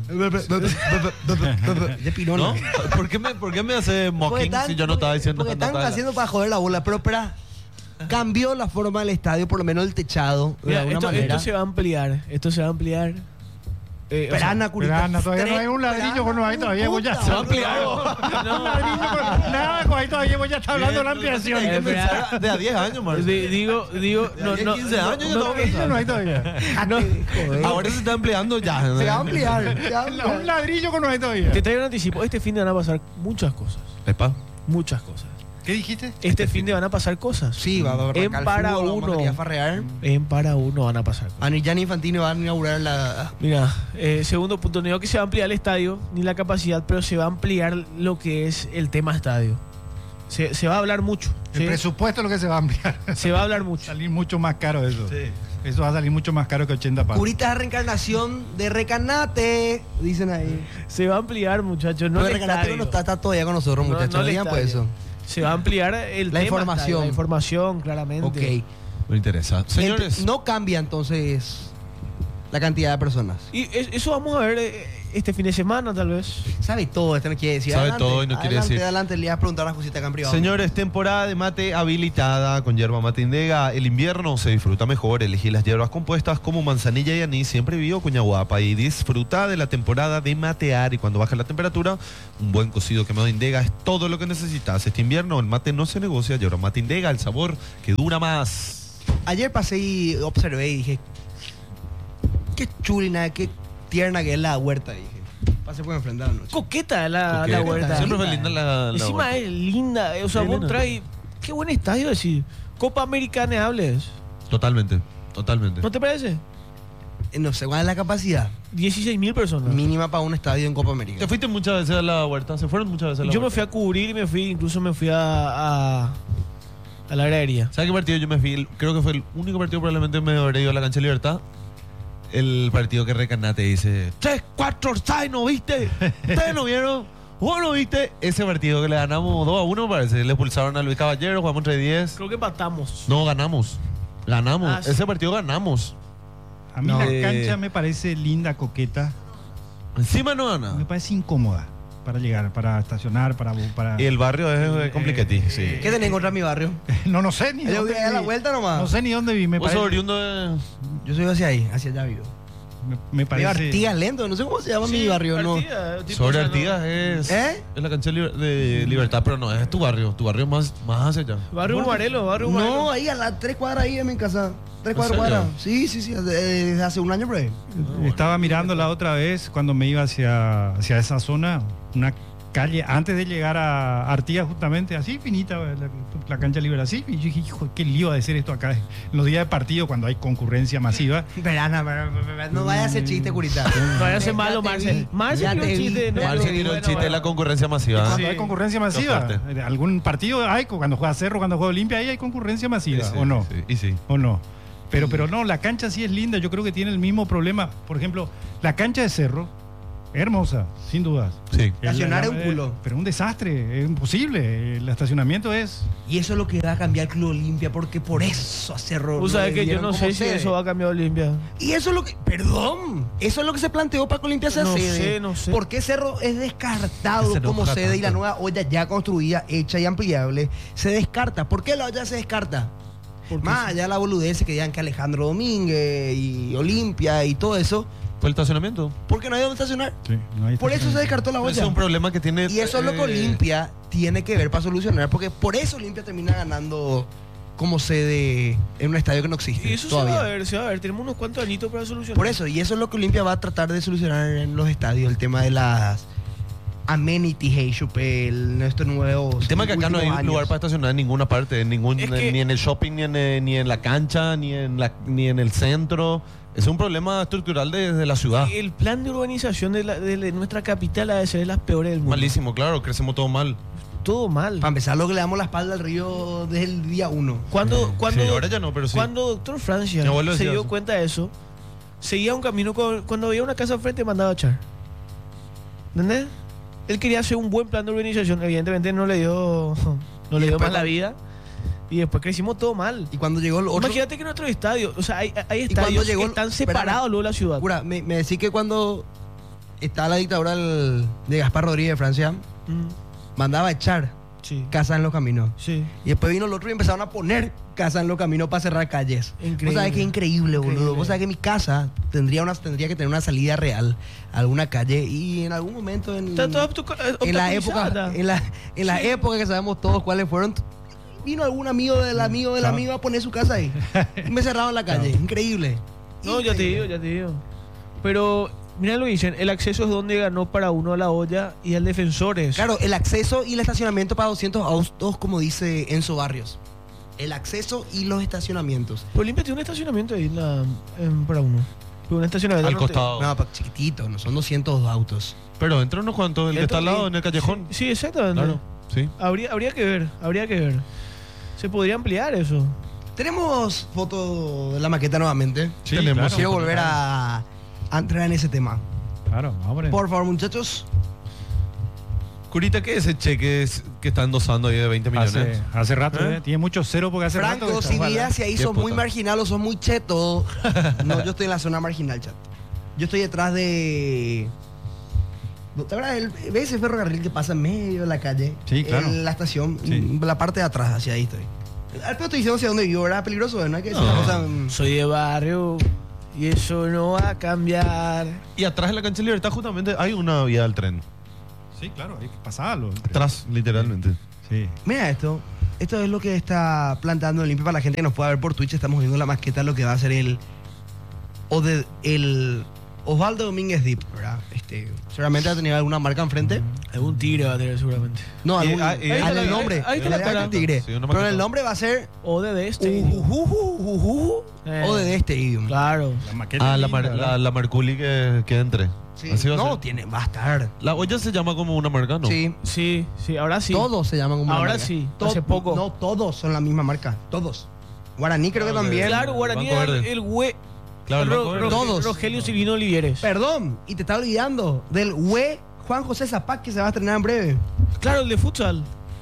De pirona.
¿No? ¿Por qué me, por qué me hace
Porque
mocking
están-
si yo no estaba diciendo
Porque
no
están
estaba-
haciendo para joder la bola. Pero espera, cambió la forma del estadio, por lo menos el techado, de
Mira,
alguna
esto,
manera.
esto se va a ampliar. Esto se va a ampliar. Eh, o sea,
Perana, curita.
Perana, todavía no
Tres-
hay un ladrillo
Perana,
con no hay todavía, vos ya
puta,
se va a
boludo.
ampliar. Un ladrillo con nada, con ahí todavía vos ya está hablando de la ampliación.
Hay que
Eh,
pensar de a diez años, Marcelo.
di- digo, digo, no,
diez,
no,
quince años ya
no,
estamos
Ladrillo no hay todavía.
No, joder.
Ahora se está empleando ya.
Se va a ampliar. Se va a
Un
ampliar.
ladrillo con no hay todavía.
Te traigo un anticipo. Este fin de van a pasar muchas cosas.
Epa.
Muchas cosas.
¿Qué dijiste?
Este fin de van a pasar cosas.
Sí, va a arrancar
En
el
para
fútbol, vamos a
uno.
querer farrear.
En para uno van a pasar cosas.
A Gianni Infantino va a inaugurar la...
Mira, eh, segundo punto, no digo que se va a ampliar el estadio ni la capacidad, pero se va a ampliar lo que es el tema estadio. Se, se va a hablar mucho.
El
¿sí?
presupuesto es lo que se va a ampliar.
Se va a hablar mucho.
salir mucho más caro eso. Eso va a salir mucho más caro que ochenta palos.
Curita de reencarnación de Recanate, dicen ahí.
Se va a ampliar, muchachos. No
No,
el
Recanate
estadio.
no está, está todavía con nosotros,
No,
muchachos.
no
No,
el
digan pues
estadio.
eso.
Se va a ampliar el
La
tema
información.
estadio, la información, claramente.
Ok.
Me interesa. Señores.
Ent- No cambia entonces la cantidad de personas.
Y es- eso vamos a ver eh, este fin de semana, tal vez.
Sabe todo, este no quiere decir.
Sabe
Adelante,
todo y no quiere
adelante,
decir.
Adelante, le voy a preguntar las cositas acá en privado.
Señores, temporada de mate habilitada con hierba mate Indega. El invierno se disfruta mejor. Elegí las hierbas compuestas como manzanilla y anís. Siempre vivo Cuñaguapa y disfruta de la temporada de matear. Y cuando baja la temperatura, un buen cocido quemado Indega es todo lo que necesitas. Este invierno el mate no se negocia. Hierba mate Indega, el sabor que dura más.
Ayer pasé y observé y dije, qué chulina, qué tierna que es la huerta. Dije, pasé por enfrente a la noche.
Coqueta la,
Coqueta.
la huerta.
Siempre fue linda la, la
Encima
huerta.
es linda. eh, O sea,
Sí,
vos
linda.
traes. Qué buen estadio decir. Copa Americana hables.
Totalmente, totalmente.
¿No te parece?
Eh, No sé cuál es la capacidad
dieciséis mil personas.
mínima para un estadio en Copa América.
¿Te fuiste muchas veces a la huerta? ¿Se fueron muchas veces a la
Yo me
huerta?
fui a cubrir y me fui, incluso me fui a, a, a la agraria.
¿Sabes qué partido yo me fui? El- Creo que fue el único partido probablemente me habré ido a la cancha de Libertad. El partido que Recanate dice tres, cuatro, seis, ¿no viste? ¿Ustedes no vieron? ¿Vos no viste? Ese partido que le ganamos dos a uno, me parece. Le expulsaron a Luis Caballero, jugamos entre diez.
Creo que empatamos.
No, ganamos. Ganamos.
Ah, sí.
Ese partido ganamos.
A mí
No.
la
Eh.
cancha me parece linda, coqueta.
Encima no
Me
gana.
parece incómoda para llegar, para estacionar, para... para
Y el barrio es
Eh,
complicatí, sí.
¿Qué tenés contra mi barrio?
no, no sé ni
Yo
dónde
voy a dar la
vi.
vuelta nomás.
No sé ni dónde vi. Me
Vos
parece,
sos oriundo de...
Yo soy hacia ahí, hacia allá vivo.
me, me
Mi
parece...
Artigas lento, no sé cómo se llama mi
Sí,
barrio, ¿no?
Artigas, tipo,
Sobre
o sea, no-
Artigas es...
¿Eh?
Es la cancha de Liber- de Libertad, pero no, es tu barrio. Tu barrio es más, más hacia allá.
Barrio Humarelo, Barrio Humarelo.
No, ahí a las tres cuadras ahí en mi casa. Tres
¿En
cuadras,
serio?
cuadras. Sí, sí, sí, desde hace un año por ahí.
Estaba mirando la otra vez cuando me iba hacia, hacia esa zona, una calle, antes de llegar a Artigas justamente, así finita la, la cancha libre, así, y yo dije, hijo, qué lío de hacer esto acá en los días de partido cuando hay concurrencia masiva.
Verana, verana, verana, no vaya a hacer chiste, curita.
No vaya a ser
Ya
malo,
te
Marcel.
vi,
Marcel
ya
tiró
te
un
vi,
chiste, no,
ya
Marcel
te vi.
tiró el
bueno,
chiste de la
bueno.
concurrencia masiva.
Cuando
Sí.
hay concurrencia masiva,
fuerte.
eh, algún partido hay, cuando juega Cerro, cuando juega Olimpia, ahí hay concurrencia masiva,
Sí, sí,
¿o no?
sí, y sí.
¿O no? Pero, pero no, la cancha sí es linda, yo creo que tiene el mismo problema. Por ejemplo, la cancha de Cerro Hermosa, sin dudas.
Sí.
Estacionar
El-
es un
eh,
culo.
Pero un desastre, es imposible. El estacionamiento es...
Y eso es lo que va a cambiar Club Olimpia, porque por eso a Cerro.
Vos
lo
sabés que yo
dieron
no
como
sé si
sede.
eso va a cambiar Olimpia.
Y eso es lo que. Perdón. Eso es lo que se planteó para que Olimpia sea
No
sede.
sé, no sé.
¿Por qué Cerro es descartado
Se
como
enoja
sede y la
tanto.
nueva olla ya construida, hecha y ampliable se descarta? ¿Por qué la olla se descarta?
Porque
Más allá de la boludez que digan que Alejandro Domínguez y Olimpia y todo eso,
¿Fue el estacionamiento?
porque no hay donde estacionar.
Sí, no hay
Por eso se
estacionamiento.
descartó la
Ese
olla.
es un problema que tiene...
Y eso es lo que
eh,
Olimpia tiene que ver para solucionar, porque por eso Olimpia termina ganando como sede en un estadio que no existe
Y eso
todavía.
se va a ver, se va a ver. Tenemos unos cuantos añitos para solucionar.
Por eso, y eso es lo que Olimpia va a tratar de solucionar en los estadios, el tema de las amenities, hey, Chupel, nuestros nuevos.
El tema es que acá no hay
últimos
lugar
años.
para estacionar en ninguna parte, en ningún,
Es que-
ni en el shopping, ni en, eh, ni en la cancha, ni en, la, ni en el centro. Es un problema estructural de, de la ciudad.
El plan de urbanización de, la- de la- nuestra capital ha de ser de las peores del mundo.
Malísimo, claro, crecemos todo mal.
Todo mal.
Para empezar, lo que le damos la espalda al río desde el día uno.
Cuando,
Eh,
cuando,
sí, ahora ya no, pero sí.
cuando doctor Francia
Mi abuelo
se
decía
dio
eso.
cuenta de eso, seguía un camino. con- Cuando veía una casa enfrente, mandaba a echar. ¿Entendés? Él quería hacer un buen plan de urbanización. Evidentemente no le dio, no le dio
después
más la
cuando-
vida. Y después crecimos todo mal.
Y cuando llegó el otro.
Imagínate que nuestros estadios, o sea, hay, hay
cuando
estadios
llegó
que
el-
están
espérame.
separados luego de la ciudad.
Cura, me, me decís que cuando estaba la dictadura del- de Gaspar Rodríguez de Francia,
Mm,
mandaba a echar
sí,
casas en los caminos.
sí.
Y después vino el otro y empezaron a poner casas en los caminos para cerrar calles.
Increíble.
Vos sabés que es increíble, boludo.
Increíble.
Vos sabés que mi casa tendría, una, tendría que tener una salida real a alguna calle y en algún momento en,
Está todo obstu-
en la época
obstaculizada.
en la, en la época que sabemos todos cuáles fueron, vino algún amigo del amigo del
Chao.
amigo a poner su casa ahí. Y me cerraron la calle. Increíble.
No, ya te digo,
Increíble.
ya te digo. Pero, mira lo que dicen, el acceso es donde ganó para uno a la olla y al defensores.
Claro, el acceso y el estacionamiento para doscientos autos, como dice Enzo Barrios. El acceso y los estacionamientos.
Pues Olimpia tiene un estacionamiento ahí en la, en- para uno. Pero un estacionamiento.
Al
no te-
costado.
No, pa- chiquitito, no son doscientos autos.
Pero entre unos cuantos, el que está al lado en el callejón.
Sí, sí, exactamente.
Claro, sí.
Habría, habría que ver, habría que ver. Se podría ampliar eso.
Tenemos foto de la maqueta nuevamente.
Sí,
Tenemos.
claro.
Quiero volver a, a entrar en ese tema.
Claro, hombre.
Por favor, muchachos.
Curita, ¿qué es ese cheque es- que está endosando ahí de veinte millones?
Hace, hace rato,
¿Eh?
eh, tiene mucho cero porque hace rato.
Franco,
que
si
está-
días si ahí
Qué
sos muy
puta.
marginal o sos muy cheto. No, yo estoy en la zona marginal, chat. Yo estoy detrás de. ¿Te acuerdas del- ¿Ves ese ferrocarril que pasa en medio de la calle?
Sí, claro.
En la estación,
Sí.
en la parte de atrás, hacia ahí estoy. Al pedo estoy diciendo hacia dónde vivo, ¿verdad? Peligroso, ¿no? Hay que decir
No.
una cosa, mm,
Soy de barrio y eso no va a cambiar.
Y atrás de la cancha de Libertad justamente hay una vía del tren.
Sí, claro, hay que pasarlo.
Atrás, literalmente.
Sí.
Mira esto. Esto es lo que está plantando Olimpia para la gente que nos pueda ver por Twitch. Estamos viendo la maqueta de lo que va a ser el. O de, el Osvaldo Domínguez Deep, ¿verdad? Este, seguramente va a tener alguna marca enfrente.
Algún tigre va a tener seguramente.
No,
Y-
algún,
ah, y-
ah,
ahí
en
está
el
la-
nombre.
ahí está
En
la
el
cara.
tigre.
Sí, una
Pero
maqueta.
el nombre va a ser
O de este.
Ujujujujuju,
Eh.
o de este idioma.
Claro.
La maqueta.
Ah,
es
la,
linda,
mar-
¿verdad?
la, la Marculi que, que entre.
Sí.
Así va a
No,
ser.
tiene, va a estar.
La olla se llama como una marca, ¿no?
Sí.
Sí, sí, ahora sí.
Todos se llaman como una
Ahora
marca.
sí,
To-
hace poco.
No, todos son la misma marca. Todos. Guaraní creo que
Ah, ok.
también.
Claro, Guaraní
Banco
era el,
Verde.
el güe.
Claro, el
Ro-
Banco Verde.
Ro-
Todos.
Rogelio Silvino Olivieres.
Perdón, y te estaba olvidando del güey Juan José Zapac que se va a estrenar en breve.
Claro, el de futsal.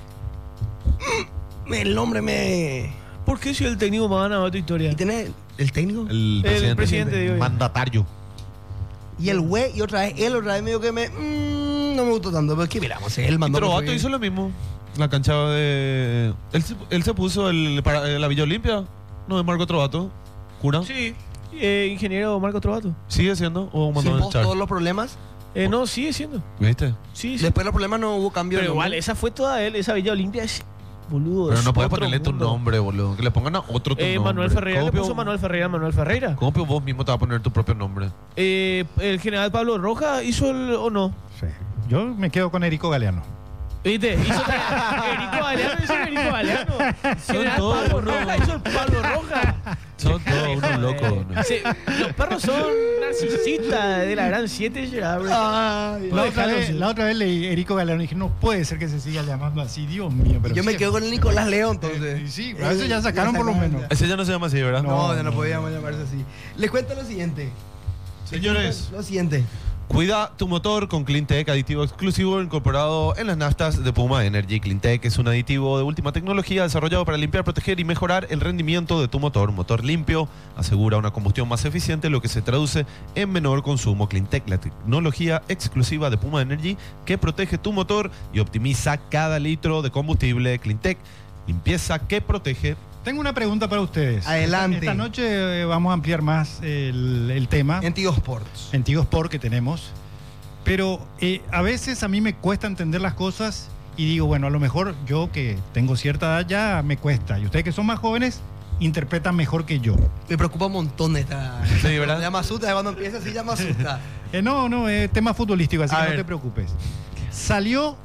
El nombre me.
¿Por qué si el técnico me gana otra historia?
¿Y tenés el técnico?
El presidente.
El presidente, digo yo.
Mandatario.
Y el güey, y otra vez, él otra vez medio que me. mm, no me gustó tanto, pero es que miramos, él
Y
mandó.
Trovato hizo lo mismo. La cancha de. Él se, él se puso el, para eh, la Villa Olimpia. No, de Marco Trovato. ¿Cura?
Sí. Eh, ingeniero Marco Trovato.
¿Sigue siendo? ¿O mandó
Sin
a
vos
echar?
todos los problemas.
Eh, no, sigue siendo.
¿Viste?
Sí, sí.
Después de los problemas no hubo cambio
Pero
de
igual,
nombre.
esa fue toda él. Esa Villa Olimpia es. Boludo.
Pero
es
no puedes
otro
ponerle tu
mundo.
nombre, boludo. Que le pongan a otro tu
Eh,
nombre.
Manuel Ferreira
¿Cómo
le puso
pio-
Manuel Ferreira a Manuel Ferreira.
¿Cómo pio vos mismo te vas a poner tu propio nombre?
Eh, el general Pablo Roja hizo el. ¿O no?
Sí. Yo me quedo con Erico Galeano.
¿Viste? Hizo Erico Galeano, hizo el Erico Galeano. General
todos
Pablo
unos-
Roja hizo el Pablo Roja.
Son todos unos locos. ¿no?
Sí, los perros son narcisistas de la gran siete, Gerard.
Ay,
La
No,
otra,
déjalo,
vez,
sí.
la otra vez leí Erico Galeano y dije, no puede ser que se siga llamando así, Dios mío. Pero
yo me
sí.
quedo con el Nicolás León, entonces.
Eh, sí, pero eso ya sacaron por lo menos.
Ese ya no se llama así, ¿verdad?
No,
No,
ya no
no,
podíamos llamarse así. Les cuento lo siguiente.
Señores,
Lo siguiente.
Cuida tu motor con Cleantech, aditivo exclusivo incorporado en las naftas de Puma Energy. Cleantech es un aditivo de última tecnología desarrollado para limpiar, proteger y mejorar el rendimiento de tu motor. Motor limpio asegura una combustión más eficiente, lo que se traduce en menor consumo. Cleantech, la tecnología exclusiva de Puma Energy que protege tu motor y optimiza cada litro de combustible. Cleantech, limpieza que protege.
Tengo una pregunta para ustedes.
Adelante.
Esta, esta noche eh, vamos a ampliar más el, el tema.
En Tigo Sports.
En Tigo Sport que tenemos. Pero eh, a veces a mí me cuesta entender las cosas y digo, bueno, a lo mejor yo que tengo cierta edad ya me cuesta. Y ustedes que son más jóvenes interpretan mejor que yo.
Me preocupa un montón esta.
Sí, ¿verdad?
Ya me asusta, cuando empieza así ya me asusta.
Eh, no, no, es tema futbolístico, así
A
que
ver.
no te preocupes. Salió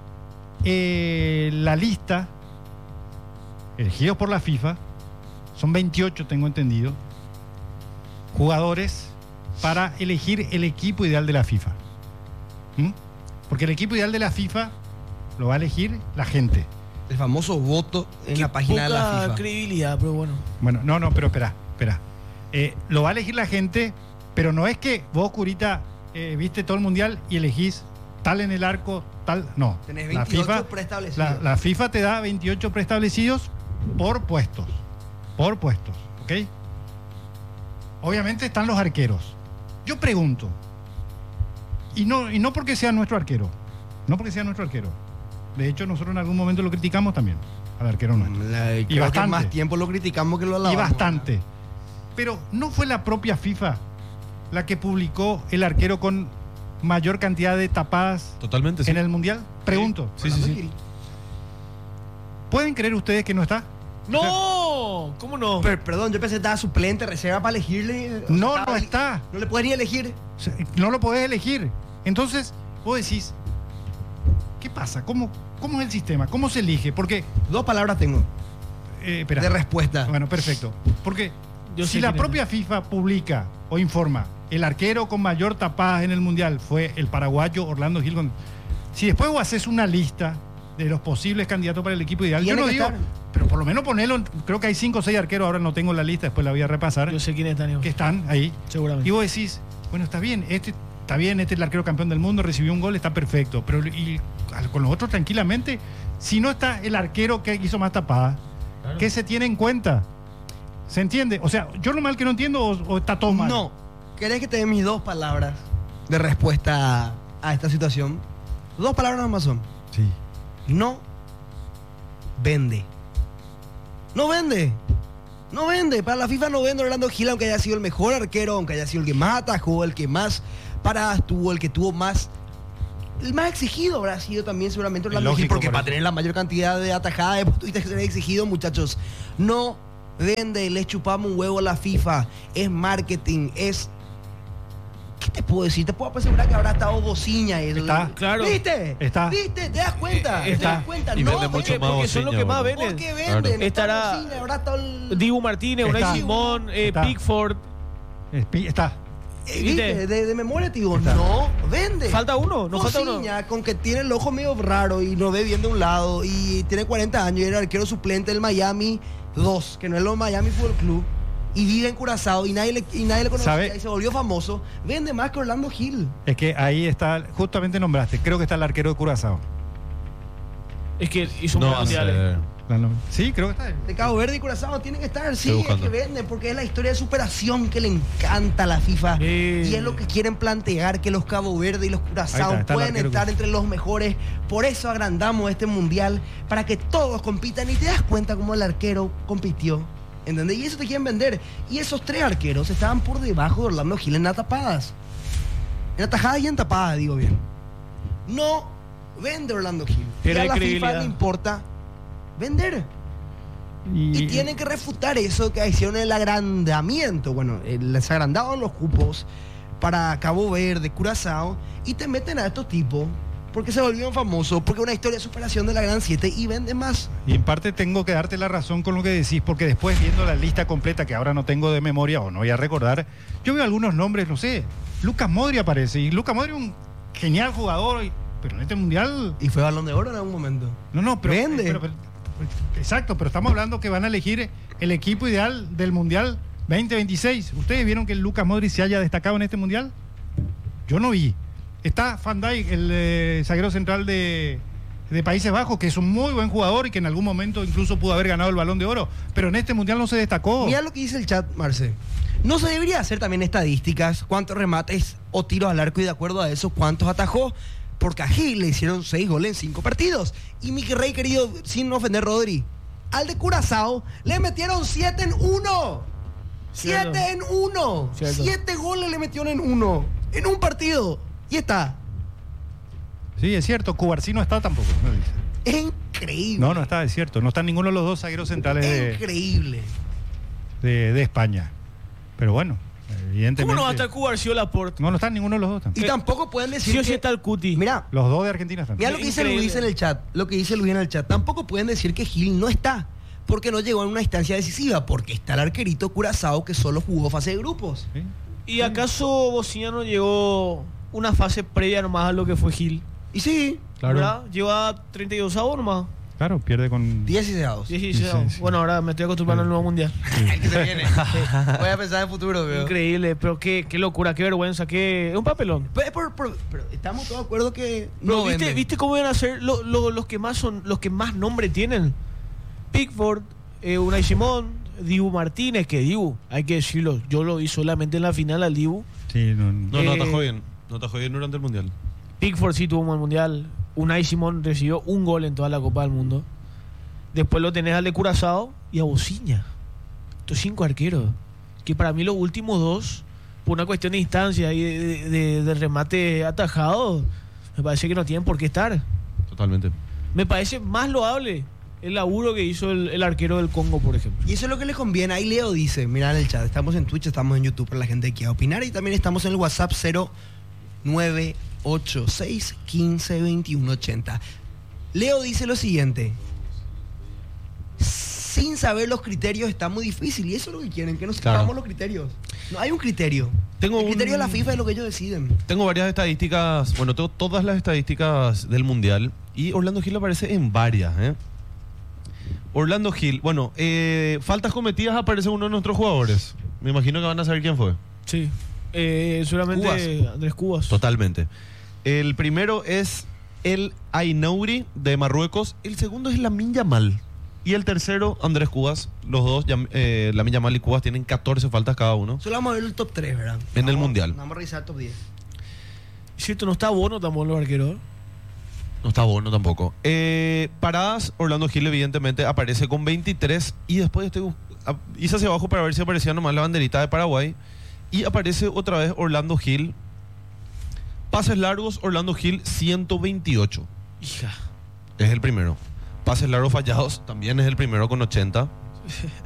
eh, la lista elegidos por la FIFA, son veintiocho, tengo entendido, jugadores para elegir el equipo ideal de la FIFA. ¿Mm? Porque el equipo ideal de la FIFA lo va a elegir la gente.
El famoso voto en
Qué
la página de la
poca
FIFA.
credibilidad, pero bueno.
Bueno, no, no, pero espera, espera. Eh, lo va a elegir la gente, pero no es que vos, Curita, eh, viste todo el mundial y elegís tal en el arco, tal. No.
Tenés
La
veintiocho
FIFA,
preestablecidos.
la, la FIFA te da veintiocho preestablecidos por puestos. Por puestos, ¿ok? Obviamente están los arqueros. Yo pregunto, y no, y no porque sea nuestro arquero, no porque sea nuestro arquero. De hecho, nosotros en algún momento lo criticamos también, al arquero nuestro.
La- creo que
bastante.
más tiempo lo criticamos que lo alabamos.
Y bastante. Pero ¿no fue la propia FIFA la que publicó el arquero con mayor cantidad de tapadas
Totalmente, sí.
en el Mundial? Pregunto.
Sí, sí, sí.
¿Pueden creer ustedes que no está?
¡No! ¿Cómo no?
Per- perdón, yo pensé que estaba suplente, reserva para elegirle. o sea,
No,
estaba
no
eli-
está.
No le puedes ni elegir.
O sea, no lo podés elegir. Entonces, vos decís, ¿qué pasa? ¿Cómo, cómo es el sistema? ¿Cómo se elige? Porque,
Dos palabras tengo
eh, espera.
de respuesta.
Bueno, perfecto. Porque
Yo
si
sé
la
quién es.
propia FIFA publica o informa, el arquero con mayor tapadas en el Mundial fue el paraguayo Orlando Gil. con- Si después vos haces una lista de los posibles candidatos para el equipo ideal, yo
Tiene
no
que
digo,
estar.
pero por lo menos ponerlo, creo que hay cinco o seis arqueros, ahora no tengo la lista, después la voy a repasar,
Yo sé quién es Daniel.
que están ahí.
Seguramente.
Y vos decís, bueno, está bien, este está bien, este es el arquero campeón del mundo, recibió un gol, está perfecto. Pero y al- con los otros tranquilamente, si no está el arquero que hizo más tapada, ¿qué se tiene en cuenta? ¿Se entiende? O sea, yo lo mal que no entiendo o, o está todo mal.
No. ¿Querés que te dé mis dos palabras de respuesta a, a esta situación? Dos palabras nomás son.
Sí.
No vende. No vende. No vende. Para la FIFA no vende Orlando Gil, aunque haya sido el mejor arquero, aunque haya sido el que más atajó, el que más paradas tuvo, el que tuvo más. El más exigido habrá sido también seguramente Orlando Gil,
Lógico,
porque
por
para
eso.
tener la mayor cantidad de atajadas de tuviste que ser exigido, muchachos. No vende, les chupamos un huevo a la FIFA. Es marketing, es. ¿Qué te puedo decir? Te puedo asegurar que habrá estado bociña. El,
Está,
claro.
¿Viste?
Está.
¿Viste? ¿Te das cuenta?
Eh,
¿Te
está.
das cuenta?
Y
no
vende mucho
vende.
más
Porque son los
bociña,
que más
boludo.
venden.
¿Por qué venden?
Claro.
Está
Estará-
bocina, habrá estado el-
Dibu Martínez,
Está.
Unai Simón, eh,
Está.
Pickford.
Espi- Está.
Eh,
¿Viste?
¿Viste? De, de memoria te digo, no vende.
Falta uno, no falta uno.
Bociña, con que tiene el ojo medio raro y no ve bien de un lado y tiene cuarenta años y era arquero suplente del Miami dos, que no es lo Miami Fútbol Club, y vive en Curazao y nadie le, y nadie le conocía
¿Sabe?
y se volvió famoso. Vende más que Orlando Gil.
Es que ahí está, justamente nombraste, creo que está el arquero de Curazao.
Es que hizo
No
un
va a
mundial.
ser.
La nom- Sí, creo que está.
De Cabo Verde y Curazao tienen que estar, sí,
Estoy
es que
buscando.
venden, porque es la historia de superación que le encanta a la FIFA.
Sí.
Y es lo que quieren plantear, que los Cabo Verde y los
Ahí
Curazao
está, está el
pueden
arquero
estar
que-
entre los mejores. Por eso agrandamos este mundial, para que todos compitan y te das cuenta cómo el arquero compitió. ¿Entendés? Y eso te quieren vender. Y esos tres arqueros estaban por debajo de Orlando Gil en las tapadas. En atajadas y en tapadas, digo bien. No vende Orlando Gil. Y
Pierde
a la FIFA
credibilidad.
le importa vender. Y tienen que refutar eso que hicieron el agrandamiento. Bueno, eh, les agrandaban los cupos para Cabo Verde, Curazao, y te meten a estos tipos porque se volvieron famosos, porque es una historia de superación de la Gran siete y venden más.
Y en parte tengo que darte la razón con lo que decís, porque después viendo la lista completa, que ahora no tengo de memoria o no voy a recordar, yo veo algunos nombres, no sé, Lucas Modri aparece, y Lucas Modri es un genial jugador, y- pero en este mundial,
Y fue Balón de Oro en algún momento.
no, no, pero,
Vende.
pero- pero- exacto, pero estamos hablando que van a elegir el equipo ideal del mundial veinte veintiséis. ¿Ustedes vieron que Lucas Modri se haya destacado en este mundial? Yo no vi. Está Van Dijk, el eh, zaguero central de, de Países Bajos, que es un muy buen jugador y que en algún momento incluso pudo haber ganado el Balón de Oro, pero en este Mundial no se destacó.
Mira lo que dice el chat, Marce. ¿No se debería hacer también estadísticas? ¿Cuántos remates o tiros al arco y de acuerdo a eso cuántos atajó? Porque a Gil le hicieron seis goles en cinco partidos. Y mi rey querido, sin ofender Rodri, al de Curazao le metieron siete en uno.
Cierto.
Siete en uno.
Cierto.
Siete goles le metieron en uno. En un partido. Y está.
Sí, es cierto. Cubarsí no está tampoco. No, dice.
Es increíble.
no, no está, es cierto. No están ninguno de los dos zagueros centrales
Es
de,
increíble.
de, de España. Pero bueno, evidentemente.
¿Cómo no va a estar Cubarsí o Laporte?
No, no están ninguno de los dos.
Y
Tampoco.
tampoco pueden decir
Sí o sí
que-
está el Cuti.
Mira,
Los dos de Argentina están.
mira lo que dice
Increíble.
Luis en el chat. Lo que dice Luis en el chat. Tampoco pueden decir que Gil no está. Porque no llegó en una instancia decisiva. Porque está el arquerito Curazao que solo jugó fase de grupos.
¿Sí?
¿Y acaso Bociniano llegó una fase previa nomás a lo que fue Gil?
Y sí,
Claro.
¿Verdad? Lleva treinta y dos avos nomás.
Claro, pierde con.
diez y seis.
dieciséis
Sí,
avos.
sí.
Bueno, ahora me estoy acostumbrando al nuevo mundial.
El que se viene. Voy a pensar en futuro, veo.
Increíble, pero qué, qué locura, qué vergüenza, qué... Es un papelón.
Pero, pero- pero- pero estamos todos de acuerdo que
Pero
no
¿viste,
vende.
¿viste cómo van a ser lo- lo- los que más son los que más nombre tienen? Pickford, eh, Unai Simón, Dibu Martínez, que Dibu, hay que decirlo, yo lo vi solamente en la final al Dibu.
Sí, no,
No, no
Eh,
atajó bien. No atajó bien durante el Mundial.
Pickford sí tuvo un buen mundial. Unai Simón recibió un gol en toda la Copa del Mundo. Después lo tenés al de Curazao y a Bociña. Estos cinco arqueros. Que para mí los últimos dos, por una cuestión de instancia y de, de- de- de remate atajado, me parece que no tienen por qué estar.
Totalmente.
Me parece más loable el laburo que hizo el, el arquero del Congo, por ejemplo.
Y eso es lo que le conviene. Ahí Leo dice, mirá en el chat, estamos en Twitch, estamos en YouTube para la gente que quiera opinar y también estamos en el WhatsApp cero nueve ocho seis uno cinco dos uno ocho cero. Leo dice lo siguiente. Sin saber los criterios está muy difícil y eso es lo que quieren, que no sepamos
Claro.
los criterios. No hay un criterio.
Tengo
el criterio
un-
de la FIFA es lo que ellos deciden.
Tengo varias estadísticas, bueno, tengo todas las estadísticas del Mundial y Orlando Gil aparece en varias. ¿eh? Orlando Gil, bueno, eh, faltas cometidas aparece uno de nuestros jugadores. Me imagino que van a saber quién fue.
Sí. Eh, seguramente
Cubas.
Andrés Cubas.
Totalmente. El primero es el Ainouri de Marruecos, el segundo es Lamine Yamal y el tercero Andrés Cubas. Los dos, Yam- eh, Lamine Yamal y Cubas, tienen catorce faltas cada uno.
Solo vamos a ver el top tres, ¿verdad?
En el
Vamos-
Mundial.
Vamos a revisar el top diez.
Cierto, no está bueno tampoco los arqueros.
No está bueno tampoco. Eh, paradas, Orlando Gil evidentemente aparece con veintitrés y después estoy bus- a- hice hacia abajo para ver si aparecía nomás la banderita de Paraguay y aparece otra vez Orlando Gil. Pases largos, Orlando Gil ciento veintiocho.
Hija.
Es el primero. Pases largos fallados, también es el primero con ochenta.